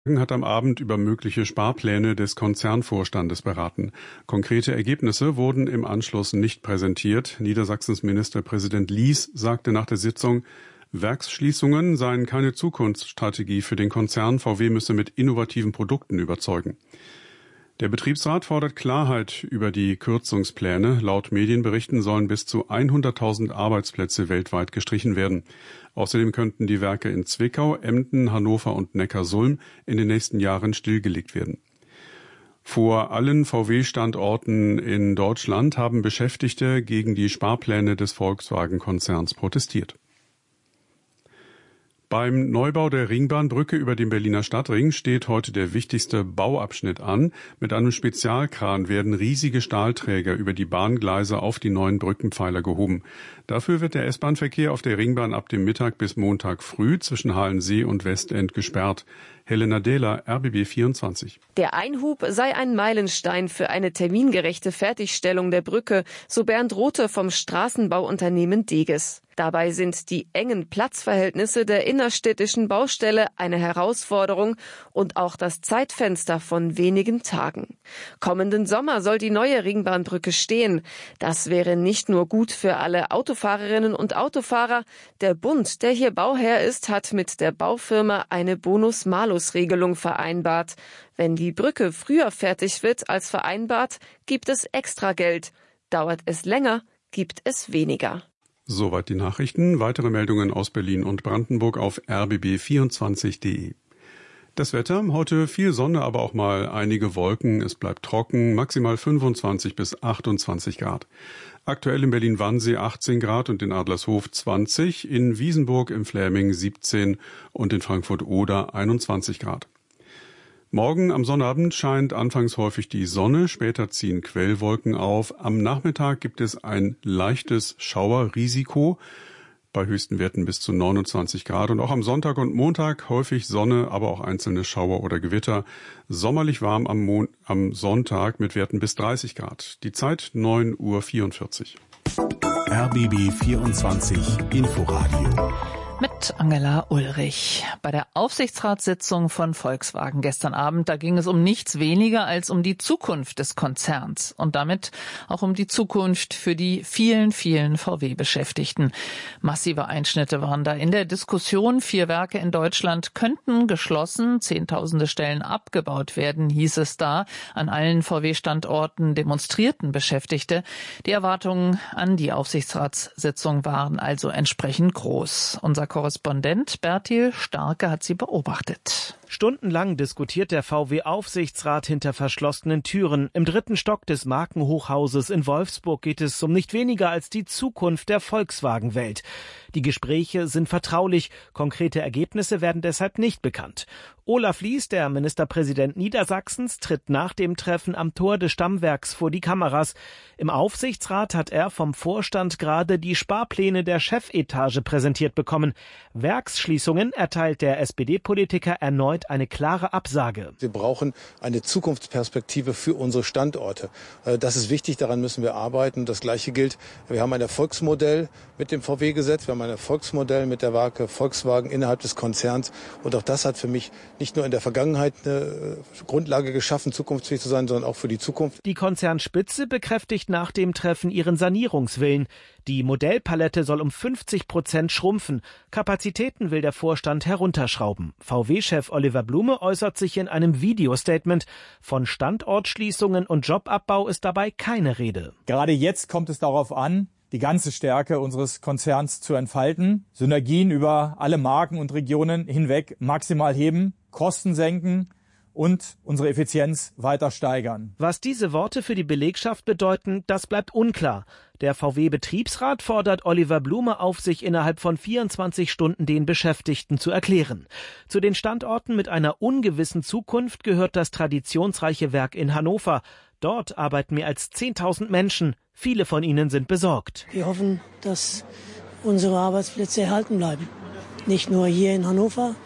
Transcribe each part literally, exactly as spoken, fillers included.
hat am Abend über mögliche Sparpläne des Konzernvorstandes beraten. Konkrete Ergebnisse wurden im Anschluss nicht präsentiert. Niedersachsens Ministerpräsident Lies sagte nach der Sitzung, Werksschließungen seien keine Zukunftsstrategie für den Konzern. V W müsse mit innovativen Produkten überzeugen. Der Betriebsrat fordert Klarheit über die Kürzungspläne. Laut Medienberichten sollen bis zu hunderttausend Arbeitsplätze weltweit gestrichen werden. Außerdem könnten die Werke in Zwickau, Emden, Hannover und Neckarsulm in den nächsten Jahren stillgelegt werden. Vor allen V W-Standorten in Deutschland haben Beschäftigte gegen die Sparpläne des Volkswagen-Konzerns protestiert. Beim Neubau der Ringbahnbrücke über den Berliner Stadtring steht heute der wichtigste Bauabschnitt an. Mit einem Spezialkran werden riesige Stahlträger über die Bahngleise auf die neuen Brückenpfeiler gehoben. Dafür wird der S-Bahn-Verkehr auf der Ringbahn ab dem Mittag bis Montag früh zwischen Halensee und Westend gesperrt. Helena Dehler, R B B vierundzwanzig. Der Einhub sei ein Meilenstein für eine termingerechte Fertigstellung der Brücke, so Bernd Rothe vom Straßenbauunternehmen Deges. Dabei sind die engen Platzverhältnisse der innerstädtischen Baustelle eine Herausforderung und auch das Zeitfenster von wenigen Tagen. Kommenden Sommer soll die neue Ringbahnbrücke stehen. Das wäre nicht nur gut für alle Autofahrerinnen und Autofahrer. Der Bund, der hier Bauherr ist, hat mit der Baufirma eine Bonus-Malus-Regelung vereinbart. Wenn die Brücke früher fertig wird als vereinbart, gibt es Extrageld. Dauert es länger, gibt es weniger. Soweit die Nachrichten. Weitere Meldungen aus Berlin und Brandenburg auf r b b vierundzwanzig punkt d e. Das Wetter, heute viel Sonne, aber auch mal einige Wolken. Es bleibt trocken, maximal fünfundzwanzig bis achtundzwanzig Grad. Aktuell in Berlin-Wannsee achtzehn Grad und in Adlershof zwanzig, in Wiesenburg im Fläming siebzehn und in Frankfurt-Oder einundzwanzig Grad. Morgen am Sonnabend scheint anfangs häufig die Sonne, später ziehen Quellwolken auf. Am Nachmittag gibt es ein leichtes Schauerrisiko bei höchsten Werten bis zu neunundzwanzig Grad. Und auch am Sonntag und Montag häufig Sonne, aber auch einzelne Schauer oder Gewitter. Sommerlich warm am, Mon- am Sonntag mit Werten bis dreißig Grad. Die Zeit neun Uhr vierundvierzig. R B B vierundzwanzig Inforadio. Mit Angela Ulrich. Bei der Aufsichtsratssitzung von Volkswagen gestern Abend, da ging es um nichts weniger als um die Zukunft des Konzerns und damit auch um die Zukunft für die vielen, vielen V W-Beschäftigten. Massive Einschnitte waren da in der Diskussion. Vier Werke in Deutschland könnten geschlossen, zehntausende Stellen abgebaut werden, hieß es da. An allen V W-Standorten demonstrierten Beschäftigte. Die Erwartungen an die Aufsichtsratssitzung waren also entsprechend groß. Unser Korrespondent Bertil Starke hat sie beobachtet. Stundenlang diskutiert der V W-Aufsichtsrat hinter verschlossenen Türen. Im dritten Stock des Markenhochhauses in Wolfsburg geht es um nicht weniger als die Zukunft der Volkswagen-Welt. Die Gespräche sind vertraulich, konkrete Ergebnisse werden deshalb nicht bekannt. Olaf Lies, der Ministerpräsident Niedersachsens, tritt nach dem Treffen am Tor des Stammwerks vor die Kameras. Im Aufsichtsrat hat er vom Vorstand gerade die Sparpläne der Chefetage präsentiert bekommen. Werksschließungen erteilt der S P D-Politiker erneut eine klare Absage. Wir brauchen eine Zukunftsperspektive für unsere Standorte. Das ist wichtig, daran müssen wir arbeiten. Das Gleiche gilt, wir haben ein Erfolgsmodell mit dem V W-Gesetz, wir haben ein Erfolgsmodell mit der Marke Volkswagen innerhalb des Konzerns. Und auch das hat für mich nicht nur in der Vergangenheit eine Grundlage geschaffen, zukunftsfähig zu sein, sondern auch für die Zukunft. Die Konzernspitze bekräftigt nach dem Treffen ihren Sanierungswillen. Die Modellpalette soll um fünfzig Prozent schrumpfen. Kapazitäten will der Vorstand herunterschrauben. V W-Chef Oliver Blume äußert sich in einem Videostatement. Von Standortschließungen und Jobabbau ist dabei keine Rede. Gerade jetzt kommt es darauf an, die ganze Stärke unseres Konzerns zu entfalten, Synergien über alle Marken und Regionen hinweg maximal heben, Kosten senken und unsere Effizienz weiter steigern. Was diese Worte für die Belegschaft bedeuten, das bleibt unklar. Der V W-Betriebsrat fordert Oliver Blume auf, sich innerhalb von vierundzwanzig Stunden den Beschäftigten zu erklären. Zu den Standorten mit einer ungewissen Zukunft gehört das traditionsreiche Werk in Hannover. Dort arbeiten mehr als zehntausend Menschen. Viele von ihnen sind besorgt. Wir hoffen, dass unsere Arbeitsplätze erhalten bleiben. Nicht nur hier in Hannover,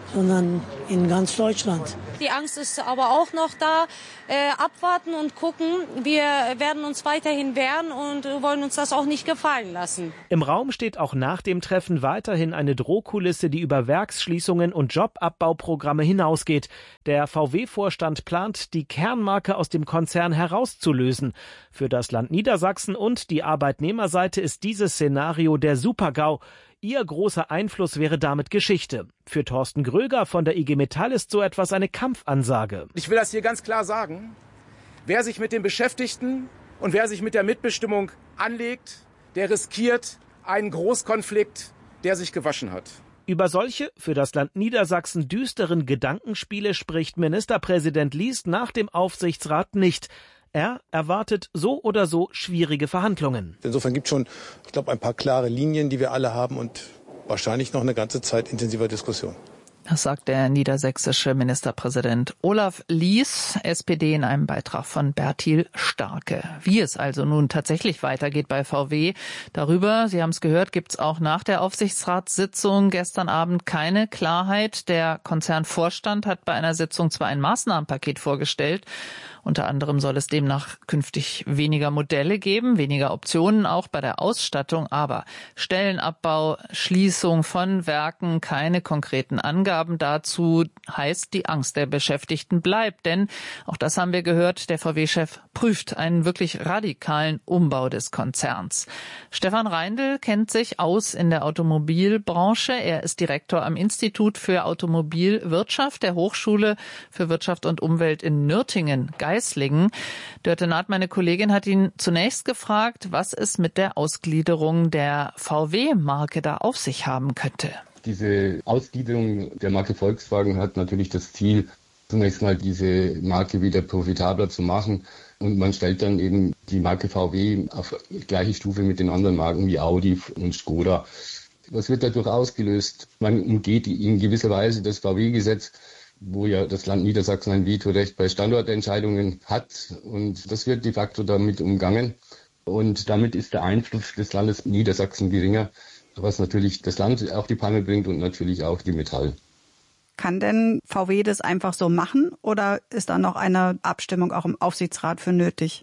sondern in ganz Deutschland. Die Angst ist aber auch noch da. Äh, abwarten und gucken. Wir werden uns weiterhin wehren und wollen uns das auch nicht gefallen lassen. Im Raum steht auch nach dem Treffen weiterhin eine Drohkulisse, die über Werksschließungen und Jobabbauprogramme hinausgeht. Der V W-Vorstand plant, die Kernmarke aus dem Konzern herauszulösen. Für das Land Niedersachsen und die Arbeitnehmerseite ist dieses Szenario der Super-GAU. Ihr großer Einfluss wäre damit Geschichte. Für Thorsten Gröger von der I G Metall ist so etwas eine Kampfansage. Ich will das hier ganz klar sagen. Wer sich mit den Beschäftigten und wer sich mit der Mitbestimmung anlegt, der riskiert einen Großkonflikt, der sich gewaschen hat. Über solche für das Land Niedersachsen düsteren Gedankenspiele spricht Ministerpräsident Lies nach dem Aufsichtsrat nicht. Er erwartet so oder so schwierige Verhandlungen. Insofern gibt es schon, ich glaube, ein paar klare Linien, die wir alle haben und wahrscheinlich noch eine ganze Zeit intensiver Diskussion. Das sagt der niedersächsische Ministerpräsident Olaf Lies, S P D, in einem Beitrag von Bertil Starke. Wie es also nun tatsächlich weitergeht bei V W, darüber, Sie haben es gehört, gibt es auch nach der Aufsichtsratssitzung gestern Abend keine Klarheit. Der Konzernvorstand hat bei einer Sitzung zwar ein Maßnahmenpaket vorgestellt, unter anderem soll es demnach künftig weniger Modelle geben, weniger Optionen auch bei der Ausstattung, aber Stellenabbau, Schließung von Werken, keine konkreten Angaben dazu, heißt, die Angst der Beschäftigten bleibt. Denn, auch das haben wir gehört, der V W-Chef prüft einen wirklich radikalen Umbau des Konzerns. Stefan Reindl kennt sich aus in der Automobilbranche. Er ist Direktor am Institut für Automobilwirtschaft der Hochschule für Wirtschaft und Umwelt in Nürtingen. Geislingen. Dörte Naht, meine Kollegin, hat ihn zunächst gefragt, was es mit der Ausgliederung der V W-Marke da auf sich haben könnte. Diese Ausgliederung der Marke Volkswagen hat natürlich das Ziel, zunächst mal diese Marke wieder profitabler zu machen. Und man stellt dann eben die Marke V W auf gleiche Stufe mit den anderen Marken wie Audi und Skoda. Was wird dadurch ausgelöst? Man umgeht in gewisser Weise das V W-Gesetz, wo ja das Land Niedersachsen ein Vetorecht bei Standortentscheidungen hat. Und das wird de facto damit umgangen. Und damit ist der Einfluss des Landes Niedersachsen geringer, was natürlich das Land auf die Palme bringt und natürlich auch die Metall. Kann denn V W das einfach so machen oder ist da noch eine Abstimmung auch im Aufsichtsrat für nötig?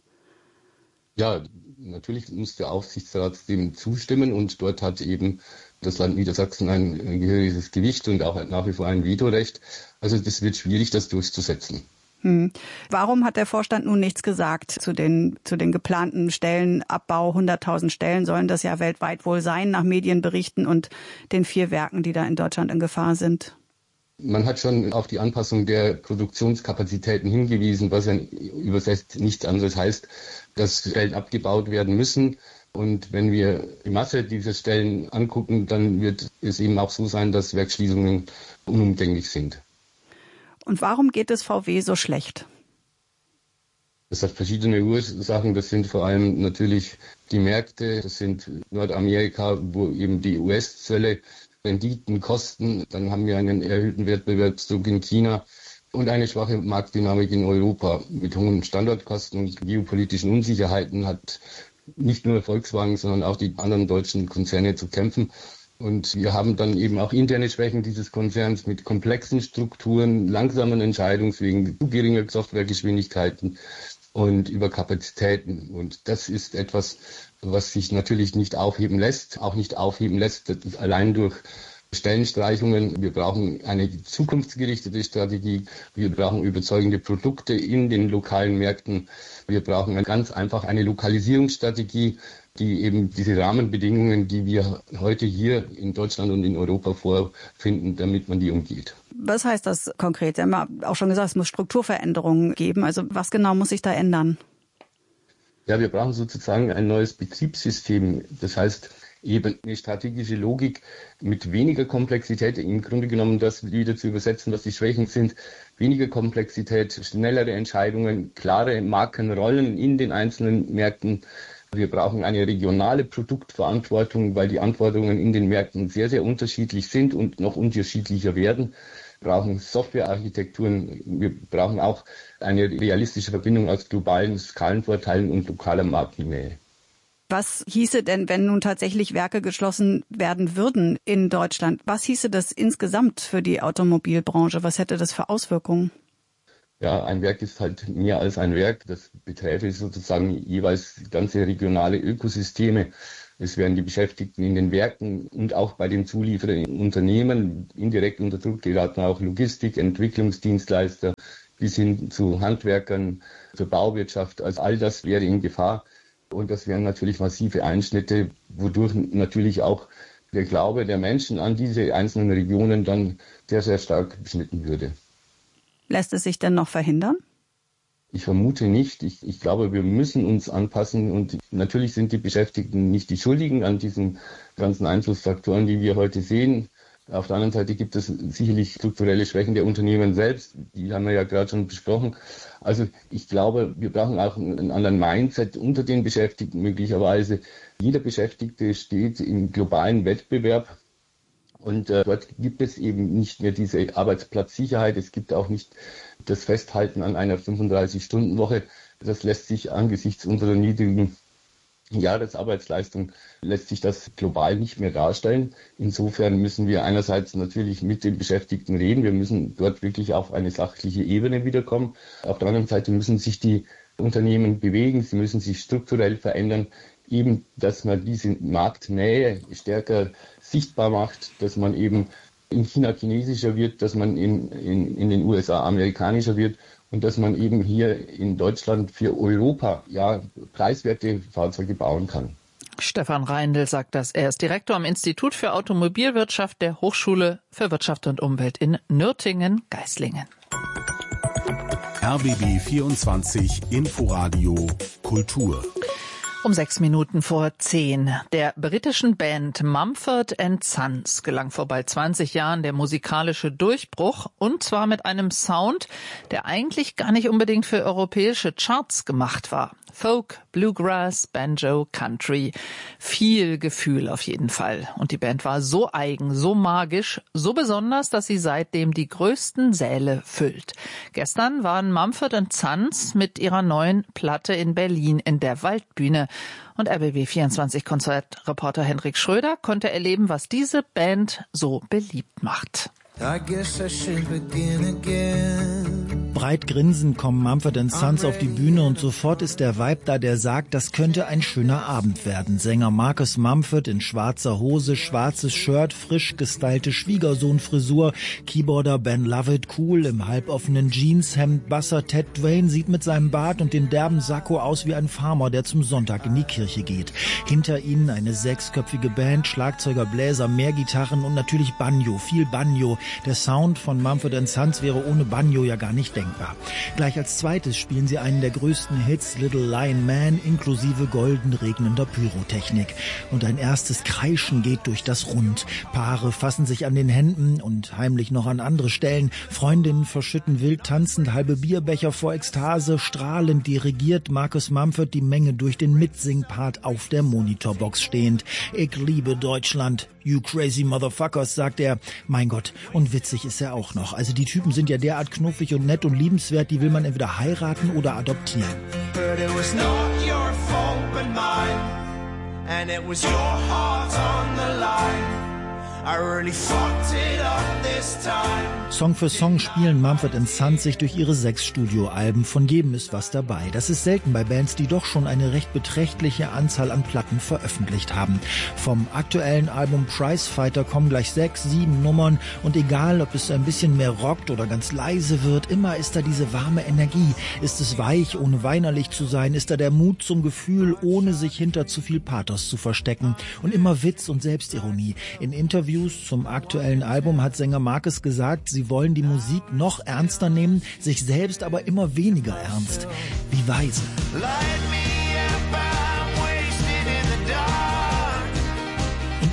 Ja, natürlich muss der Aufsichtsrat dem zustimmen und dort hat eben das Land Niedersachsen ein gehöriges Gewicht und auch nach wie vor ein Vetorecht. Also das wird schwierig, das durchzusetzen. Hm. Warum hat der Vorstand nun nichts gesagt zu den, zu den geplanten Stellenabbau? hunderttausend Stellen sollen das ja weltweit wohl sein, nach Medienberichten und den vier Werken, die da in Deutschland in Gefahr sind. Man hat schon auf die Anpassung der Produktionskapazitäten hingewiesen, was ja übersetzt nichts anderes heißt, dass Stellen abgebaut werden müssen. Und wenn wir die Masse dieser Stellen angucken, dann wird es eben auch so sein, dass Werksschließungen unumgänglich sind. Und warum geht es V W so schlecht? Das hat verschiedene Ursachen. Das sind vor allem natürlich die Märkte. Das sind Nordamerika, wo eben die U S-Zölle Renditen kosten. Dann haben wir einen erhöhten Wettbewerbsdruck in China und eine schwache Marktdynamik in Europa. Mit hohen Standortkosten und geopolitischen Unsicherheiten hat nicht nur Volkswagen, sondern auch die anderen deutschen Konzerne zu kämpfen. Und wir haben dann eben auch interne Schwächen dieses Konzerns mit komplexen Strukturen, langsamen Entscheidungswegen, zu geringer Softwaregeschwindigkeiten und Überkapazitäten. Und das ist etwas, was sich natürlich nicht aufheben lässt, auch nicht aufheben lässt allein durch Stellenstreichungen. Wir brauchen eine zukunftsgerichtete Strategie. Wir brauchen überzeugende Produkte in den lokalen Märkten. Wir brauchen ganz einfach eine Lokalisierungsstrategie, die eben diese Rahmenbedingungen, die wir heute hier in Deutschland und in Europa vorfinden, damit man die umgeht. Was heißt das konkret? Sie haben ja auch schon gesagt, es muss Strukturveränderungen geben. Also was genau muss sich da ändern? Ja, wir brauchen sozusagen ein neues Betriebssystem. Das heißt, eben eine strategische Logik mit weniger Komplexität, im Grunde genommen das wieder zu übersetzen, was die Schwächen sind, weniger Komplexität, schnellere Entscheidungen, klare Markenrollen in den einzelnen Märkten. Wir brauchen eine regionale Produktverantwortung, weil die Anforderungen in den Märkten sehr, sehr unterschiedlich sind und noch unterschiedlicher werden. Wir brauchen Softwarearchitekturen, wir brauchen auch eine realistische Verbindung aus globalen Skalenvorteilen und lokaler Marktnähe. Was hieße denn, wenn nun tatsächlich Werke geschlossen werden würden in Deutschland? Was hieße das insgesamt für die Automobilbranche? Was hätte das für Auswirkungen? Ja, ein Werk ist halt mehr als ein Werk. Das beträfe sozusagen jeweils ganze regionale Ökosysteme. Es werden die Beschäftigten in den Werken und auch bei den zuliefernden Unternehmen indirekt unter Druck geraten, auch Logistik, Entwicklungsdienstleister bis hin zu Handwerkern, zur Bauwirtschaft. Also all das wäre in Gefahr. Und das wären natürlich massive Einschnitte, wodurch natürlich auch der Glaube der Menschen an diese einzelnen Regionen dann sehr, sehr stark beschnitten würde. Lässt es sich denn noch verhindern? Ich vermute nicht. Ich, ich glaube, wir müssen uns anpassen. Und natürlich sind die Beschäftigten nicht die Schuldigen an diesen ganzen Einflussfaktoren, die wir heute sehen. Auf der anderen Seite gibt es sicherlich strukturelle Schwächen der Unternehmen selbst. Die haben wir ja gerade schon besprochen. Also ich glaube, wir brauchen auch einen anderen Mindset unter den Beschäftigten möglicherweise. Jeder Beschäftigte steht im globalen Wettbewerb. Und äh, dort gibt es eben nicht mehr diese Arbeitsplatzsicherheit. Es gibt auch nicht das Festhalten an einer fünfunddreißig-Stunden-Woche. Das lässt sich angesichts unserer niedrigen Jahresarbeitsleistung lässt sich das global nicht mehr darstellen. Insofern müssen wir einerseits natürlich mit den Beschäftigten reden. Wir müssen dort wirklich auf eine sachliche Ebene wiederkommen. Auf der anderen Seite müssen sich die Unternehmen bewegen. Sie müssen sich strukturell verändern. Eben, dass man diese Marktnähe stärker sichtbar macht, dass man eben in China chinesischer wird, dass man in, in, in den U S A amerikanischer wird und dass man eben hier in Deutschland für Europa ja preiswerte Fahrzeuge bauen kann. Stefan Reindl sagt das. Er ist Direktor am Institut für Automobilwirtschaft der Hochschule für Wirtschaft und Umwelt in Nürtingen-Geislingen. R B B vierundzwanzig Inforadio Kultur. Um sechs Minuten vor zehn. Der britischen Band Mumford and Sons gelang vor bald zwanzig Jahren der musikalische Durchbruch, und zwar mit einem Sound, der eigentlich gar nicht unbedingt für europäische Charts gemacht war. Folk, Bluegrass, Banjo, Country. Viel Gefühl auf jeden Fall. Und die Band war so eigen, so magisch, so besonders, dass sie seitdem die größten Säle füllt. Gestern waren Mumford and Sons mit ihrer neuen Platte in Berlin in der Waldbühne. Und R B B vierundzwanzig Konzertreporter Henrik Schröder konnte erleben, was diese Band so beliebt macht. I guess I should begin again. Breit grinsend kommen Mumford and Sons auf die Bühne und sofort ist der Vibe da, der sagt, das könnte ein schöner Abend werden. Sänger Marcus Mumford in schwarzer Hose, schwarzes Shirt, frisch gestylte Schwiegersohnfrisur, Keyboarder Ben Lovett cool im halboffenen Jeanshemd, Basser Ted Dwayne sieht mit seinem Bart und dem derben Sakko aus wie ein Farmer, der zum Sonntag in die Kirche geht. Hinter ihnen eine sechsköpfige Band, Schlagzeuger, Bläser, mehr Gitarren und natürlich Banjo, viel Banjo. Der Sound von Mumford and Sons wäre ohne Banjo ja gar nicht denkbar. Gleich als zweites spielen sie einen der größten Hits, Little Lion Man, inklusive golden regnender Pyrotechnik. Und ein erstes Kreischen geht durch das Rund. Paare fassen sich an den Händen und heimlich noch an andere Stellen. Freundinnen verschütten wild tanzend halbe Bierbecher vor Ekstase. Strahlend dirigiert Marcus Mumford die Menge durch den Mitsingpart auf der Monitorbox stehend. Ich liebe Deutschland. You crazy motherfuckers, sagt er. Mein Gott, und witzig ist er auch noch. Also die Typen sind ja derart knuffig und nett und liebenswert, die will man entweder heiraten oder adoptieren. But it was not your fault but mine, and it was your heart on the line. I really fucked it up this time. Song für Song spielen Mumford and Sons sich durch ihre sechs Studioalben. Von jedem ist was dabei. Das ist selten bei Bands, die doch schon eine recht beträchtliche Anzahl an Platten veröffentlicht haben. Vom aktuellen Album Prizefighter kommen gleich sechs, sieben Nummern. Und egal, ob es ein bisschen mehr rockt oder ganz leise wird, immer ist da diese warme Energie. Ist es weich, ohne weinerlich zu sein? Ist da der Mut zum Gefühl, ohne sich hinter zu viel Pathos zu verstecken? Und immer Witz und Selbstironie. In Interviews zum aktuellen Album hat Sänger Marcus gesagt, sie wollen die Musik noch ernster nehmen, sich selbst aber immer weniger ernst. Wie weise. In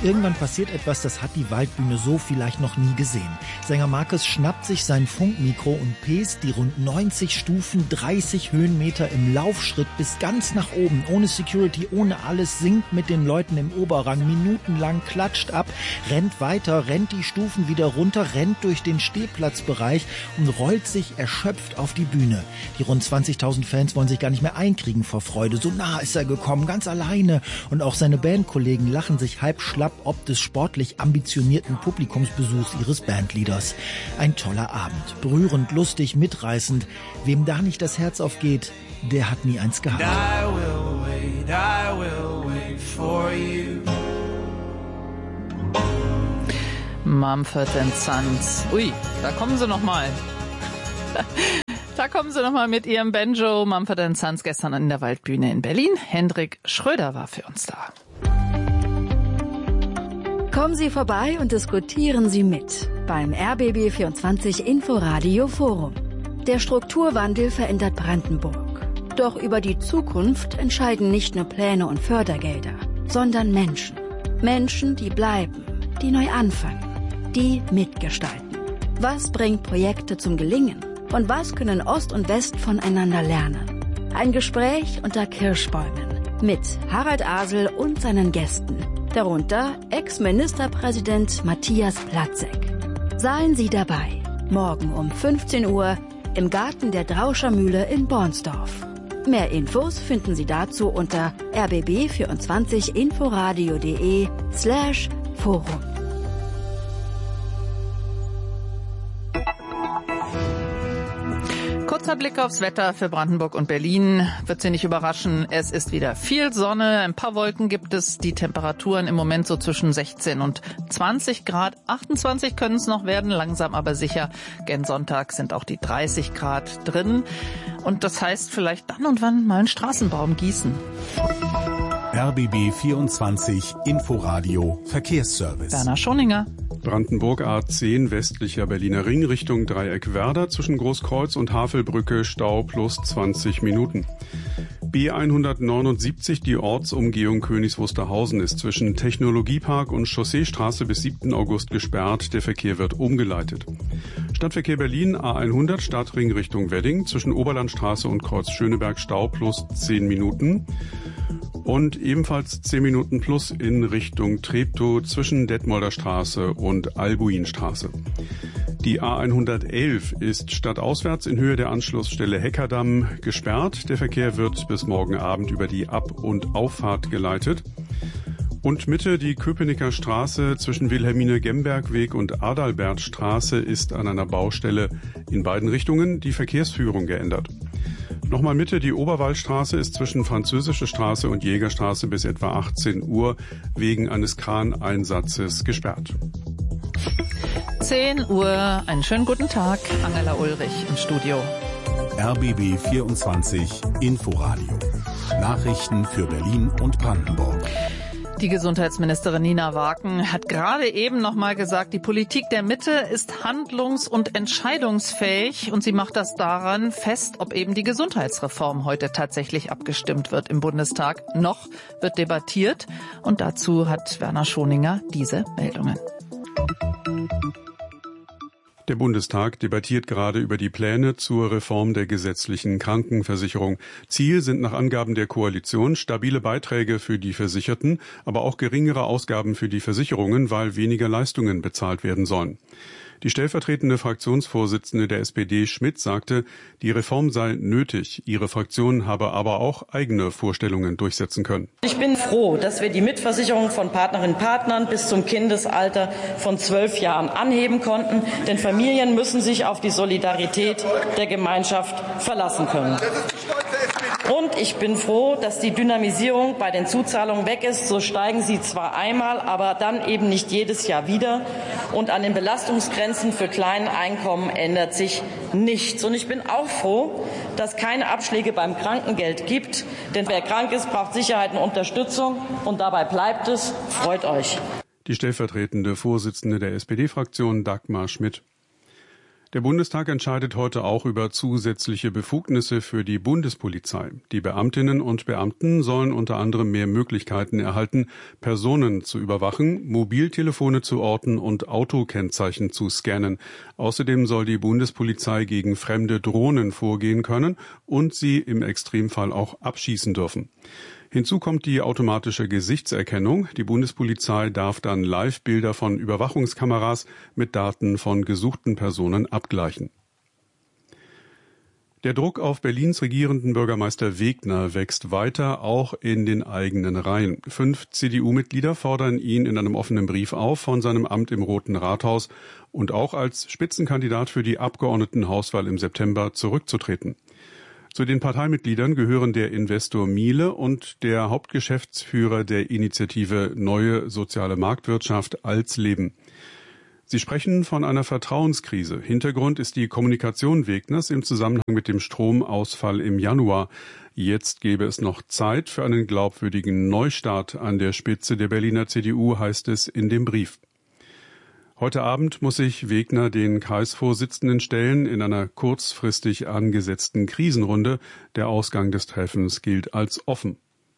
Und irgendwann passiert etwas, das hat die Waldbühne so vielleicht noch nie gesehen. Sänger Markus schnappt sich sein Funkmikro und pest die rund neunzig Stufen, dreißig Höhenmeter im Laufschritt bis ganz nach oben, ohne Security, ohne alles, singt mit den Leuten im Oberrang, minutenlang klatscht ab, rennt weiter, rennt die Stufen wieder runter, rennt durch den Stehplatzbereich und rollt sich erschöpft auf die Bühne. Die rund zwanzigtausend Fans wollen sich gar nicht mehr einkriegen vor Freude. So nah ist er gekommen, ganz alleine. Und auch seine Bandkollegen lachen sich halb schlapp ob des sportlich ambitionierten Publikumsbesuchs ihres Bandleaders. Ein toller Abend. Berührend, lustig, mitreißend. Wem da nicht das Herz aufgeht, der hat nie eins gehabt. I will wait, I will wait for you. Mumford and Sons. Ui, da kommen sie noch mal. Da kommen sie noch mal mit ihrem Banjo. Mumford and Sons gestern an der Waldbühne in Berlin. Hendrik Schröder war für uns da. Kommen Sie vorbei und diskutieren Sie mit beim R B B vierundzwanzig Inforadio Forum. Der Strukturwandel verändert Brandenburg. Doch über die Zukunft entscheiden nicht nur Pläne und Fördergelder, sondern Menschen. Menschen, die bleiben, die neu anfangen, die mitgestalten. Was bringt Projekte zum Gelingen? Und was können Ost und West voneinander lernen? Ein Gespräch unter Kirschbäumen mit Harald Asel und seinen Gästen. Darunter Ex-Ministerpräsident Matthias Platzek. Seien Sie dabei, morgen um fünfzehn Uhr im Garten der Drauscher Mühle in Bornsdorf. Mehr Infos finden Sie dazu unter r b b vierundzwanzig inforadio punkt de slash forum. Kurzer Blick aufs Wetter für Brandenburg und Berlin. Wird Sie nicht überraschen, es ist wieder viel Sonne, ein paar Wolken gibt es. Die Temperaturen im Moment so zwischen sechzehn und zwanzig Grad. achtundzwanzig können es noch werden, langsam aber sicher. Gen Sonntag sind auch die dreißig Grad drin. Und das heißt vielleicht dann und wann mal einen Straßenbaum gießen. R B B vierundzwanzig Inforadio Verkehrsservice. Werner Schoninger. Brandenburg A zehn westlicher Berliner Ring Richtung Dreieck Werder zwischen Großkreuz und Havelbrücke Stau plus zwanzig Minuten. B hundertneunundsiebzig, die Ortsumgehung Königs Wusterhausen, ist zwischen Technologiepark und Chausseestraße bis siebten August gesperrt. Der Verkehr wird umgeleitet. Stadtverkehr Berlin A hundert Stadtring Richtung Wedding zwischen Oberlandstraße und Kreuz Schöneberg Stau plus zehn Minuten. Und ebenfalls zehn Minuten plus in Richtung Treptow zwischen Detmolder Straße und Albuinstraße. Die A hundertelf ist stadtauswärts in Höhe der Anschlussstelle Heckerdamm gesperrt. Der Verkehr wird bis morgen Abend über die Ab- und Auffahrt geleitet. Und Mitte die Köpenicker Straße zwischen Wilhelmine-Gemberg-Weg und Adalbertstraße ist an einer Baustelle in beiden Richtungen die Verkehrsführung geändert. Nochmal Mitte, die Oberwaldstraße ist zwischen Französische Straße und Jägerstraße bis etwa achtzehn Uhr wegen eines Kraneinsatzes gesperrt. zehn Uhr, einen schönen guten Tag, Angela Ulrich im Studio. R B B vierundzwanzig Inforadio. Nachrichten für Berlin und Brandenburg. Die Gesundheitsministerin Nina Waken hat gerade eben noch mal gesagt, die Politik der Mitte ist handlungs- und entscheidungsfähig und sie macht das daran fest, ob eben die Gesundheitsreform heute tatsächlich abgestimmt wird im Bundestag. Noch wird debattiert und dazu hat Werner Schoninger diese Meldungen. Der Bundestag debattiert gerade über die Pläne zur Reform der gesetzlichen Krankenversicherung. Ziel sind nach Angaben der Koalition stabile Beiträge für die Versicherten, aber auch geringere Ausgaben für die Versicherungen, weil weniger Leistungen bezahlt werden sollen. Die stellvertretende Fraktionsvorsitzende der S P D, Schmidt, sagte, die Reform sei nötig. Ihre Fraktion habe aber auch eigene Vorstellungen durchsetzen können. Ich bin froh, dass wir die Mitversicherung von Partnerinnen und Partnern bis zum Kindesalter von zwölf Jahren anheben konnten. Denn Familien müssen sich auf die Solidarität der Gemeinschaft verlassen können. Und ich bin froh, dass die Dynamisierung bei den Zuzahlungen weg ist. So steigen sie zwar einmal, aber dann eben nicht jedes Jahr wieder. Und an den Belastungsgrenzen für kleine Einkommen ändert sich nichts. Und ich bin auch froh, dass es keine Abschläge beim Krankengeld gibt. Denn wer krank ist, braucht Sicherheit und Unterstützung. Und dabei bleibt es. Freut euch. Die stellvertretende Vorsitzende der S P D-Fraktion, Dagmar Schmidt. Der Bundestag entscheidet heute auch über zusätzliche Befugnisse für die Bundespolizei. Die Beamtinnen und Beamten sollen unter anderem mehr Möglichkeiten erhalten, Personen zu überwachen, Mobiltelefone zu orten und Autokennzeichen zu scannen. Außerdem soll die Bundespolizei gegen fremde Drohnen vorgehen können und sie im Extremfall auch abschießen dürfen. Hinzu kommt die automatische Gesichtserkennung. Die Bundespolizei darf dann Live-Bilder von Überwachungskameras mit Daten von gesuchten Personen abgleichen. Der Druck auf Berlins regierenden Bürgermeister Wegner wächst weiter, auch in den eigenen Reihen. Fünf C D U-Mitglieder fordern ihn in einem offenen Brief auf, von seinem Amt im Roten Rathaus und auch als Spitzenkandidat für die Abgeordnetenhauswahl im September zurückzutreten. Zu den Parteimitgliedern gehören der Investor Miele und der Hauptgeschäftsführer der Initiative Neue Soziale Marktwirtschaft Alsleben. Sie sprechen von einer Vertrauenskrise. Hintergrund ist die Kommunikation Wegners im Zusammenhang mit dem Stromausfall im Januar. Jetzt gäbe es noch Zeit für einen glaubwürdigen Neustart an der Spitze der Berliner C D U, heißt es in dem Brief. Heute Abend muss sich Wegner den Kreisvorsitzenden stellen in einer kurzfristig angesetzten Krisenrunde. Der Ausgang des Treffens gilt als offen.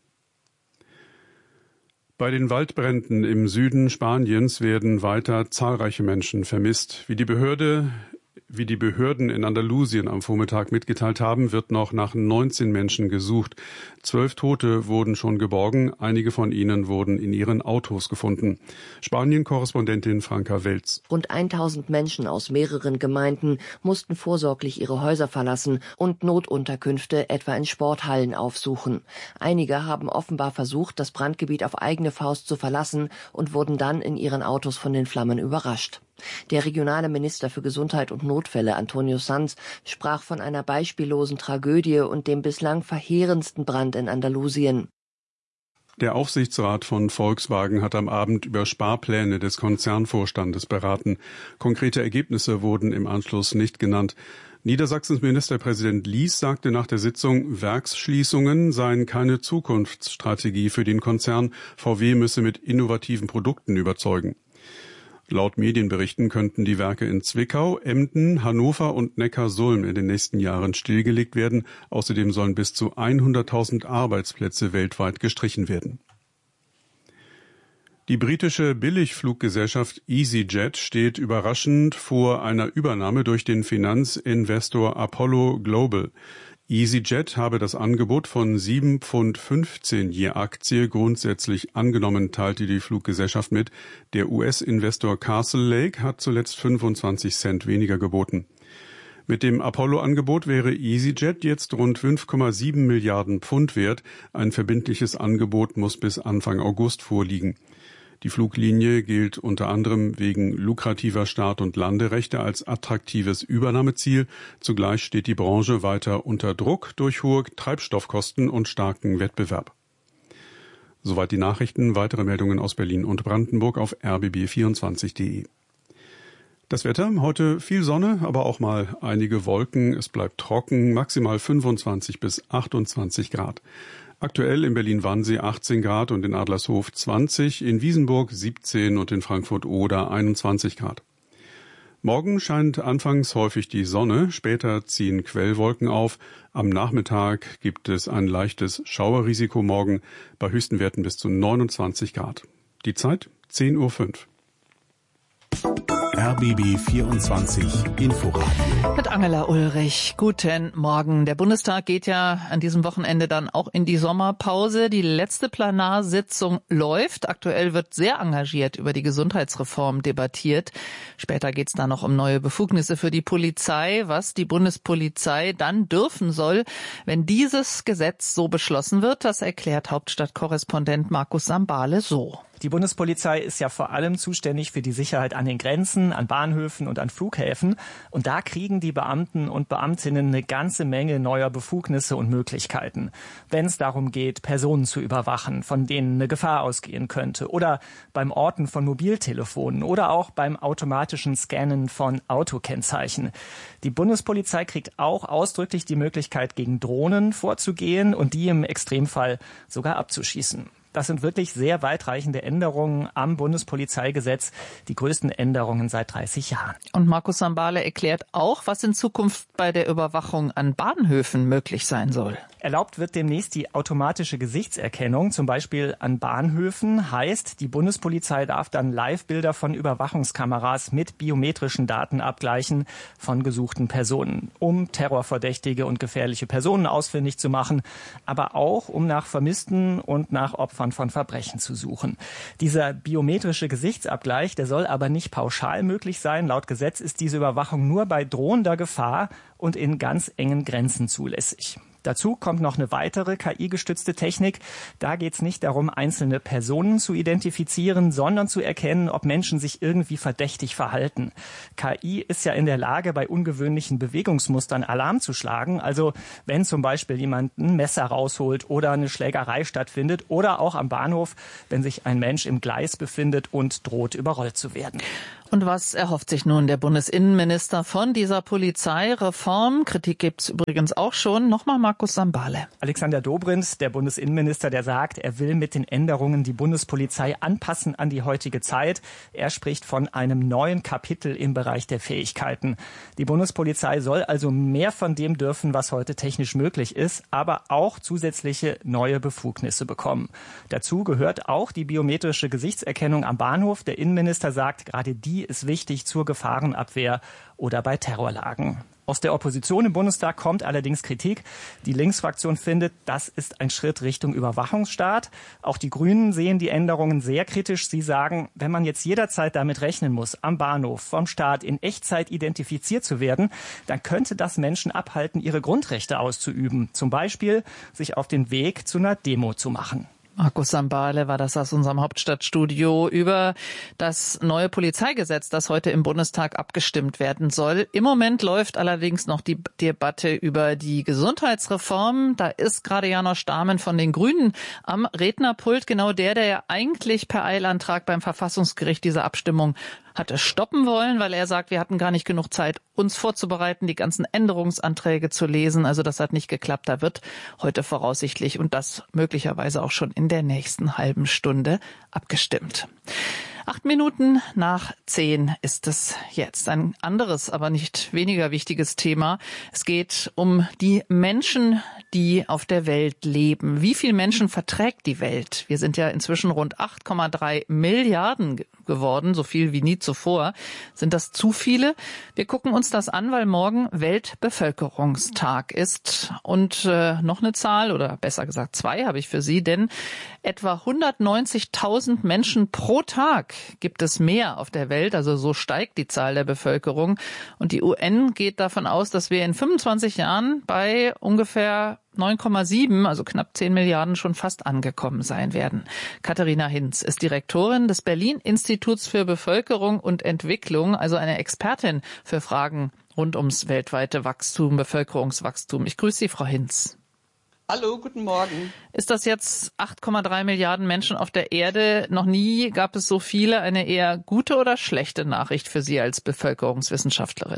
Bei den Waldbränden im Süden Spaniens werden weiter zahlreiche Menschen vermisst. Wie die Behörde Wie die Behörden in Andalusien am Vormittag mitgeteilt haben, wird noch nach neunzehn Menschen gesucht. Zwölf Tote wurden schon geborgen, einige von ihnen wurden in ihren Autos gefunden. Spanien-Korrespondentin Franka Welz. Rund tausend Menschen aus mehreren Gemeinden mussten vorsorglich ihre Häuser verlassen und Notunterkünfte etwa in Sporthallen aufsuchen. Einige haben offenbar versucht, das Brandgebiet auf eigene Faust zu verlassen und wurden dann in ihren Autos von den Flammen überrascht. Der regionale Minister für Gesundheit und Notfälle, Antonio Sanz, sprach von einer beispiellosen Tragödie und dem bislang verheerendsten Brand in Andalusien. Der Aufsichtsrat von Volkswagen hat am Abend über Sparpläne des Konzernvorstandes beraten. Konkrete Ergebnisse wurden im Anschluss nicht genannt. Niedersachsens Ministerpräsident Lies sagte nach der Sitzung, Werksschließungen seien keine Zukunftsstrategie für den Konzern. V W müsse mit innovativen Produkten überzeugen. Laut Medienberichten könnten die Werke in Zwickau, Emden, Hannover und Neckarsulm in den nächsten Jahren stillgelegt werden. Außerdem sollen bis zu hunderttausend Arbeitsplätze weltweit gestrichen werden. Die britische Billigfluggesellschaft EasyJet steht überraschend vor einer Übernahme durch den Finanzinvestor Apollo Global. EasyJet habe das Angebot von sieben Pfund fünfzehn je Aktie grundsätzlich angenommen, teilte die Fluggesellschaft mit. Der U S-Investor Castle Lake hat zuletzt fünfundzwanzig Cent weniger geboten. Mit dem Apollo-Angebot wäre EasyJet jetzt rund fünf Komma sieben Milliarden Pfund wert. Ein verbindliches Angebot muss bis Anfang August vorliegen. Die Fluglinie gilt unter anderem wegen lukrativer Start- und Landerechte als attraktives Übernahmeziel. Zugleich steht die Branche weiter unter Druck durch hohe Treibstoffkosten und starken Wettbewerb. Soweit die Nachrichten. Weitere Meldungen aus Berlin und Brandenburg auf r b b vierundzwanzig punkt d e. Das Wetter, heute viel Sonne, aber auch mal einige Wolken. Es bleibt trocken, maximal fünfundzwanzig bis achtundzwanzig Grad. Aktuell in Berlin-Wannsee achtzehn Grad und in Adlershof zwanzig, in Wiesenburg siebzehn und in Frankfurt-Oder einundzwanzig Grad. Morgen scheint anfangs häufig die Sonne, später ziehen Quellwolken auf. Am Nachmittag gibt es ein leichtes Schauerrisiko morgen bei höchsten Werten bis zu neunundzwanzig Grad. Die Zeit zehn Uhr fünf. R B B vierundzwanzig Inforadio. Mit Angela Ulrich. Guten Morgen. Der Bundestag geht ja an diesem Wochenende dann auch in die Sommerpause. Die letzte Plenarsitzung läuft. Aktuell wird sehr engagiert über die Gesundheitsreform debattiert. Später geht es dann noch um neue Befugnisse für die Polizei, was die Bundespolizei dann dürfen soll, wenn dieses Gesetz so beschlossen wird. Das erklärt Hauptstadtkorrespondent Markus Sambale so. Die Bundespolizei ist ja vor allem zuständig für die Sicherheit an den Grenzen, an Bahnhöfen und an Flughäfen. Und da kriegen die Beamten und Beamtinnen eine ganze Menge neuer Befugnisse und Möglichkeiten. Wenn es darum geht, Personen zu überwachen, von denen eine Gefahr ausgehen könnte, oder beim Orten von Mobiltelefonen oder auch beim automatischen Scannen von Autokennzeichen. Die Bundespolizei kriegt auch ausdrücklich die Möglichkeit, gegen Drohnen vorzugehen und die im Extremfall sogar abzuschießen. Das sind wirklich sehr weitreichende Änderungen am Bundespolizeigesetz, die größten Änderungen seit dreißig Jahren. Und Markus Sambale erklärt auch, was in Zukunft bei der Überwachung an Bahnhöfen möglich sein soll. Erlaubt wird demnächst die automatische Gesichtserkennung, zum Beispiel an Bahnhöfen. Heißt, die Bundespolizei darf dann Live-Bilder von Überwachungskameras mit biometrischen Daten abgleichen von gesuchten Personen, um terrorverdächtige und gefährliche Personen ausfindig zu machen, aber auch, um nach Vermissten und nach Opfern von Verbrechen zu suchen. Dieser biometrische Gesichtsabgleich, der soll aber nicht pauschal möglich sein. Laut Gesetz ist diese Überwachung nur bei drohender Gefahr und in ganz engen Grenzen zulässig. Dazu kommt noch eine weitere K I-gestützte Technik. Da geht es nicht darum, einzelne Personen zu identifizieren, sondern zu erkennen, ob Menschen sich irgendwie verdächtig verhalten. K I ist ja in der Lage, bei ungewöhnlichen Bewegungsmustern Alarm zu schlagen. Also wenn zum Beispiel jemand ein Messer rausholt oder eine Schlägerei stattfindet oder auch am Bahnhof, wenn sich ein Mensch im Gleis befindet und droht, überrollt zu werden. Und was erhofft sich nun der Bundesinnenminister von dieser Polizeireform? Kritik gibt's übrigens auch schon. Nochmal Markus Sambale. Alexander Dobrindt, der Bundesinnenminister, der sagt, er will mit den Änderungen die Bundespolizei anpassen an die heutige Zeit. Er spricht von einem neuen Kapitel im Bereich der Fähigkeiten. Die Bundespolizei soll also mehr von dem dürfen, was heute technisch möglich ist, aber auch zusätzliche neue Befugnisse bekommen. Dazu gehört auch die biometrische Gesichtserkennung am Bahnhof. Der Innenminister sagt, gerade die ist wichtig zur Gefahrenabwehr oder bei Terrorlagen. Aus der Opposition im Bundestag kommt allerdings Kritik. Die Linksfraktion findet, das ist ein Schritt Richtung Überwachungsstaat. Auch die Grünen sehen die Änderungen sehr kritisch. Sie sagen, wenn man jetzt jederzeit damit rechnen muss, am Bahnhof, vom Staat in Echtzeit identifiziert zu werden, dann könnte das Menschen abhalten, ihre Grundrechte auszuüben. Zum Beispiel sich auf den Weg zu einer Demo zu machen. Markus Sambale war das aus unserem Hauptstadtstudio über das neue Polizeigesetz, das heute im Bundestag abgestimmt werden soll. Im Moment läuft allerdings noch die Debatte über die Gesundheitsreform. Da ist gerade Janosch Stamen von den Grünen am Rednerpult, genau der, der ja eigentlich per Eilantrag beim Verfassungsgericht diese Abstimmung hatte stoppen wollen, weil er sagt, wir hatten gar nicht genug Zeit, uns vorzubereiten, die ganzen Änderungsanträge zu lesen. Also das hat nicht geklappt. Da wird heute voraussichtlich und das möglicherweise auch schon in der nächsten halben Stunde abgestimmt. Acht Minuten nach zehn ist es jetzt. Ein anderes, aber nicht weniger wichtiges Thema. Es geht um die Menschen, die auf der Welt leben. Wie viele Menschen verträgt die Welt? Wir sind ja inzwischen rund acht Komma drei Milliarden geworden, so viel wie nie zuvor. Sind das zu viele? Wir gucken uns das an, weil morgen Weltbevölkerungstag ist. Und äh, noch eine Zahl, oder besser gesagt zwei, habe ich für Sie, denn etwa hundertneunzigtausend Menschen pro Tag gibt es mehr auf der Welt, also so steigt die Zahl der Bevölkerung. Und die U N geht davon aus, dass wir in fünfundzwanzig Jahren bei ungefähr neun Komma sieben, also knapp zehn Milliarden, schon fast angekommen sein werden. Katharina Hinz ist Direktorin des Berlin-Instituts für Bevölkerung und Entwicklung, also eine Expertin für Fragen rund ums weltweite Wachstum, Bevölkerungswachstum. Ich grüße Sie, Frau Hinz. Hallo, guten Morgen. Ist das jetzt acht Komma drei Milliarden Menschen auf der Erde? Noch nie gab es so viele. Eine eher gute oder schlechte Nachricht für Sie als Bevölkerungswissenschaftlerin?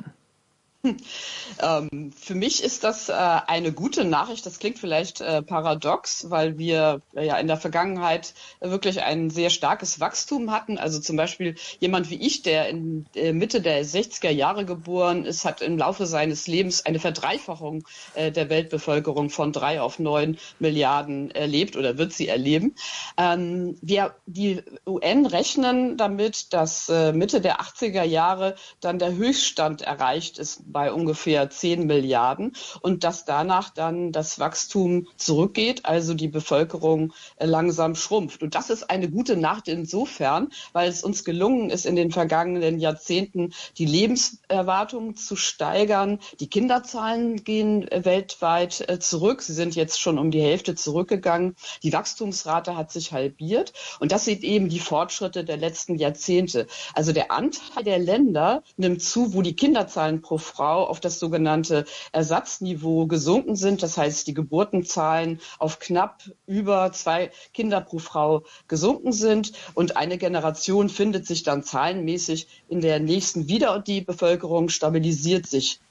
Ähm, für mich ist das äh, eine gute Nachricht. Das klingt vielleicht äh, paradox, weil wir äh, ja in der Vergangenheit äh, wirklich ein sehr starkes Wachstum hatten. Also zum Beispiel jemand wie ich, der in äh, Mitte der sechziger Jahre geboren ist, hat im Laufe seines Lebens eine Verdreifachung äh, der Weltbevölkerung von drei auf neun Milliarden erlebt oder wird sie erleben. Ähm, wir, die U N rechnen damit, dass äh, Mitte der achtziger Jahre dann der Höchststand erreicht ist bei ungefähr zehn Milliarden und dass danach dann das Wachstum zurückgeht, also die Bevölkerung langsam schrumpft. Und das ist eine gute Nachricht insofern, weil es uns gelungen ist, in den vergangenen Jahrzehnten die Lebenserwartung zu steigern. Die Kinderzahlen gehen weltweit zurück. Sie sind jetzt schon um die Hälfte zurückgegangen. Die Wachstumsrate hat sich halbiert. Und das sind eben die Fortschritte der letzten Jahrzehnte. Also der Anteil der Länder nimmt zu, wo die Kinderzahlen pro Frau auf das sogenannte Ersatzniveau gesunken sind. Das heißt, die Geburtenzahlen auf knapp über zwei Kinder pro Frau gesunken sind. Und eine Generation findet sich dann zahlenmäßig in der nächsten wieder und die Bevölkerung stabilisiert sich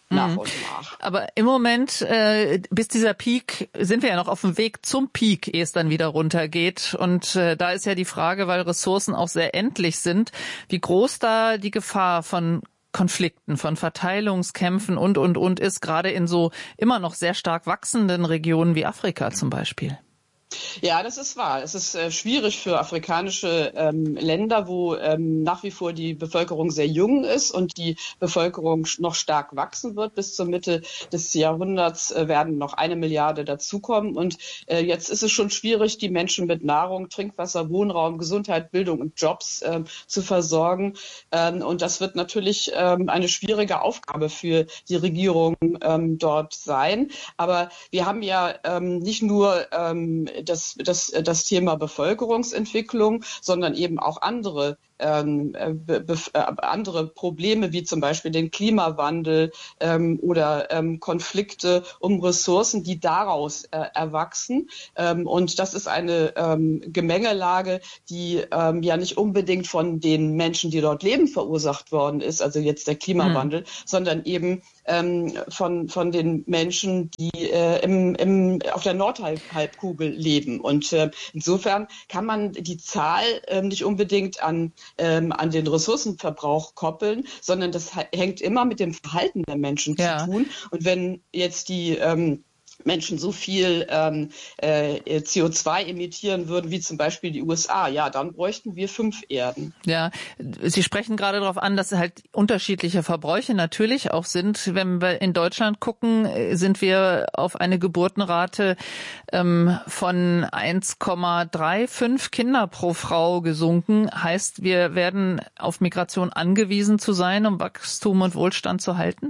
nach mhm. und nach. Aber im Moment, äh, bis dieser Peak, sind wir ja noch auf dem Weg zum Peak, ehe es dann wieder runtergeht. Und äh, da ist ja die Frage, weil Ressourcen auch sehr endlich sind, wie groß da die Gefahr von Konflikten, von Verteilungskämpfen und, und, und ist, gerade in so immer noch sehr stark wachsenden Regionen wie Afrika zum Beispiel. Ja, das ist wahr. Es ist äh, schwierig für afrikanische ähm, Länder, wo ähm, nach wie vor die Bevölkerung sehr jung ist und die Bevölkerung noch stark wachsen wird. Bis zur Mitte des Jahrhunderts äh, werden noch eine Milliarde dazukommen. Und äh, jetzt ist es schon schwierig, die Menschen mit Nahrung, Trinkwasser, Wohnraum, Gesundheit, Bildung und Jobs äh, zu versorgen. Ähm, und das wird natürlich ähm, eine schwierige Aufgabe für die Regierung ähm, dort sein. Aber wir haben ja ähm, nicht nur ähm, Das, das, das Thema Bevölkerungsentwicklung, sondern eben auch andere ähm, be, be, andere Probleme wie zum Beispiel den Klimawandel ähm, oder ähm, Konflikte um Ressourcen, die daraus äh, erwachsen. Ähm, und das ist eine ähm, Gemengelage, die ähm, ja nicht unbedingt von den Menschen, die dort leben, verursacht worden ist, also jetzt der Klimawandel, mhm. sondern eben ähm, von, von den Menschen, die äh, im, im, auf der Nordhalbkugel leben. Und äh, insofern kann man die Zahl äh, nicht unbedingt an Ähm, an den Ressourcenverbrauch koppeln, sondern das hängt immer mit dem Verhalten der Menschen ja. zu tun. Und wenn jetzt die ähm, Menschen so viel ähm, äh, C O zwei emittieren würden, wie zum Beispiel die U S A, ja, dann bräuchten wir fünf Erden. Ja, Sie sprechen gerade darauf an, dass halt unterschiedliche Verbräuche natürlich auch sind. Wenn wir in Deutschland gucken, sind wir auf eine Geburtenrate ähm, von eins Komma fünfunddreißig Kinder pro Frau gesunken. Heißt, wir werden auf Migration angewiesen zu sein, um Wachstum und Wohlstand zu halten?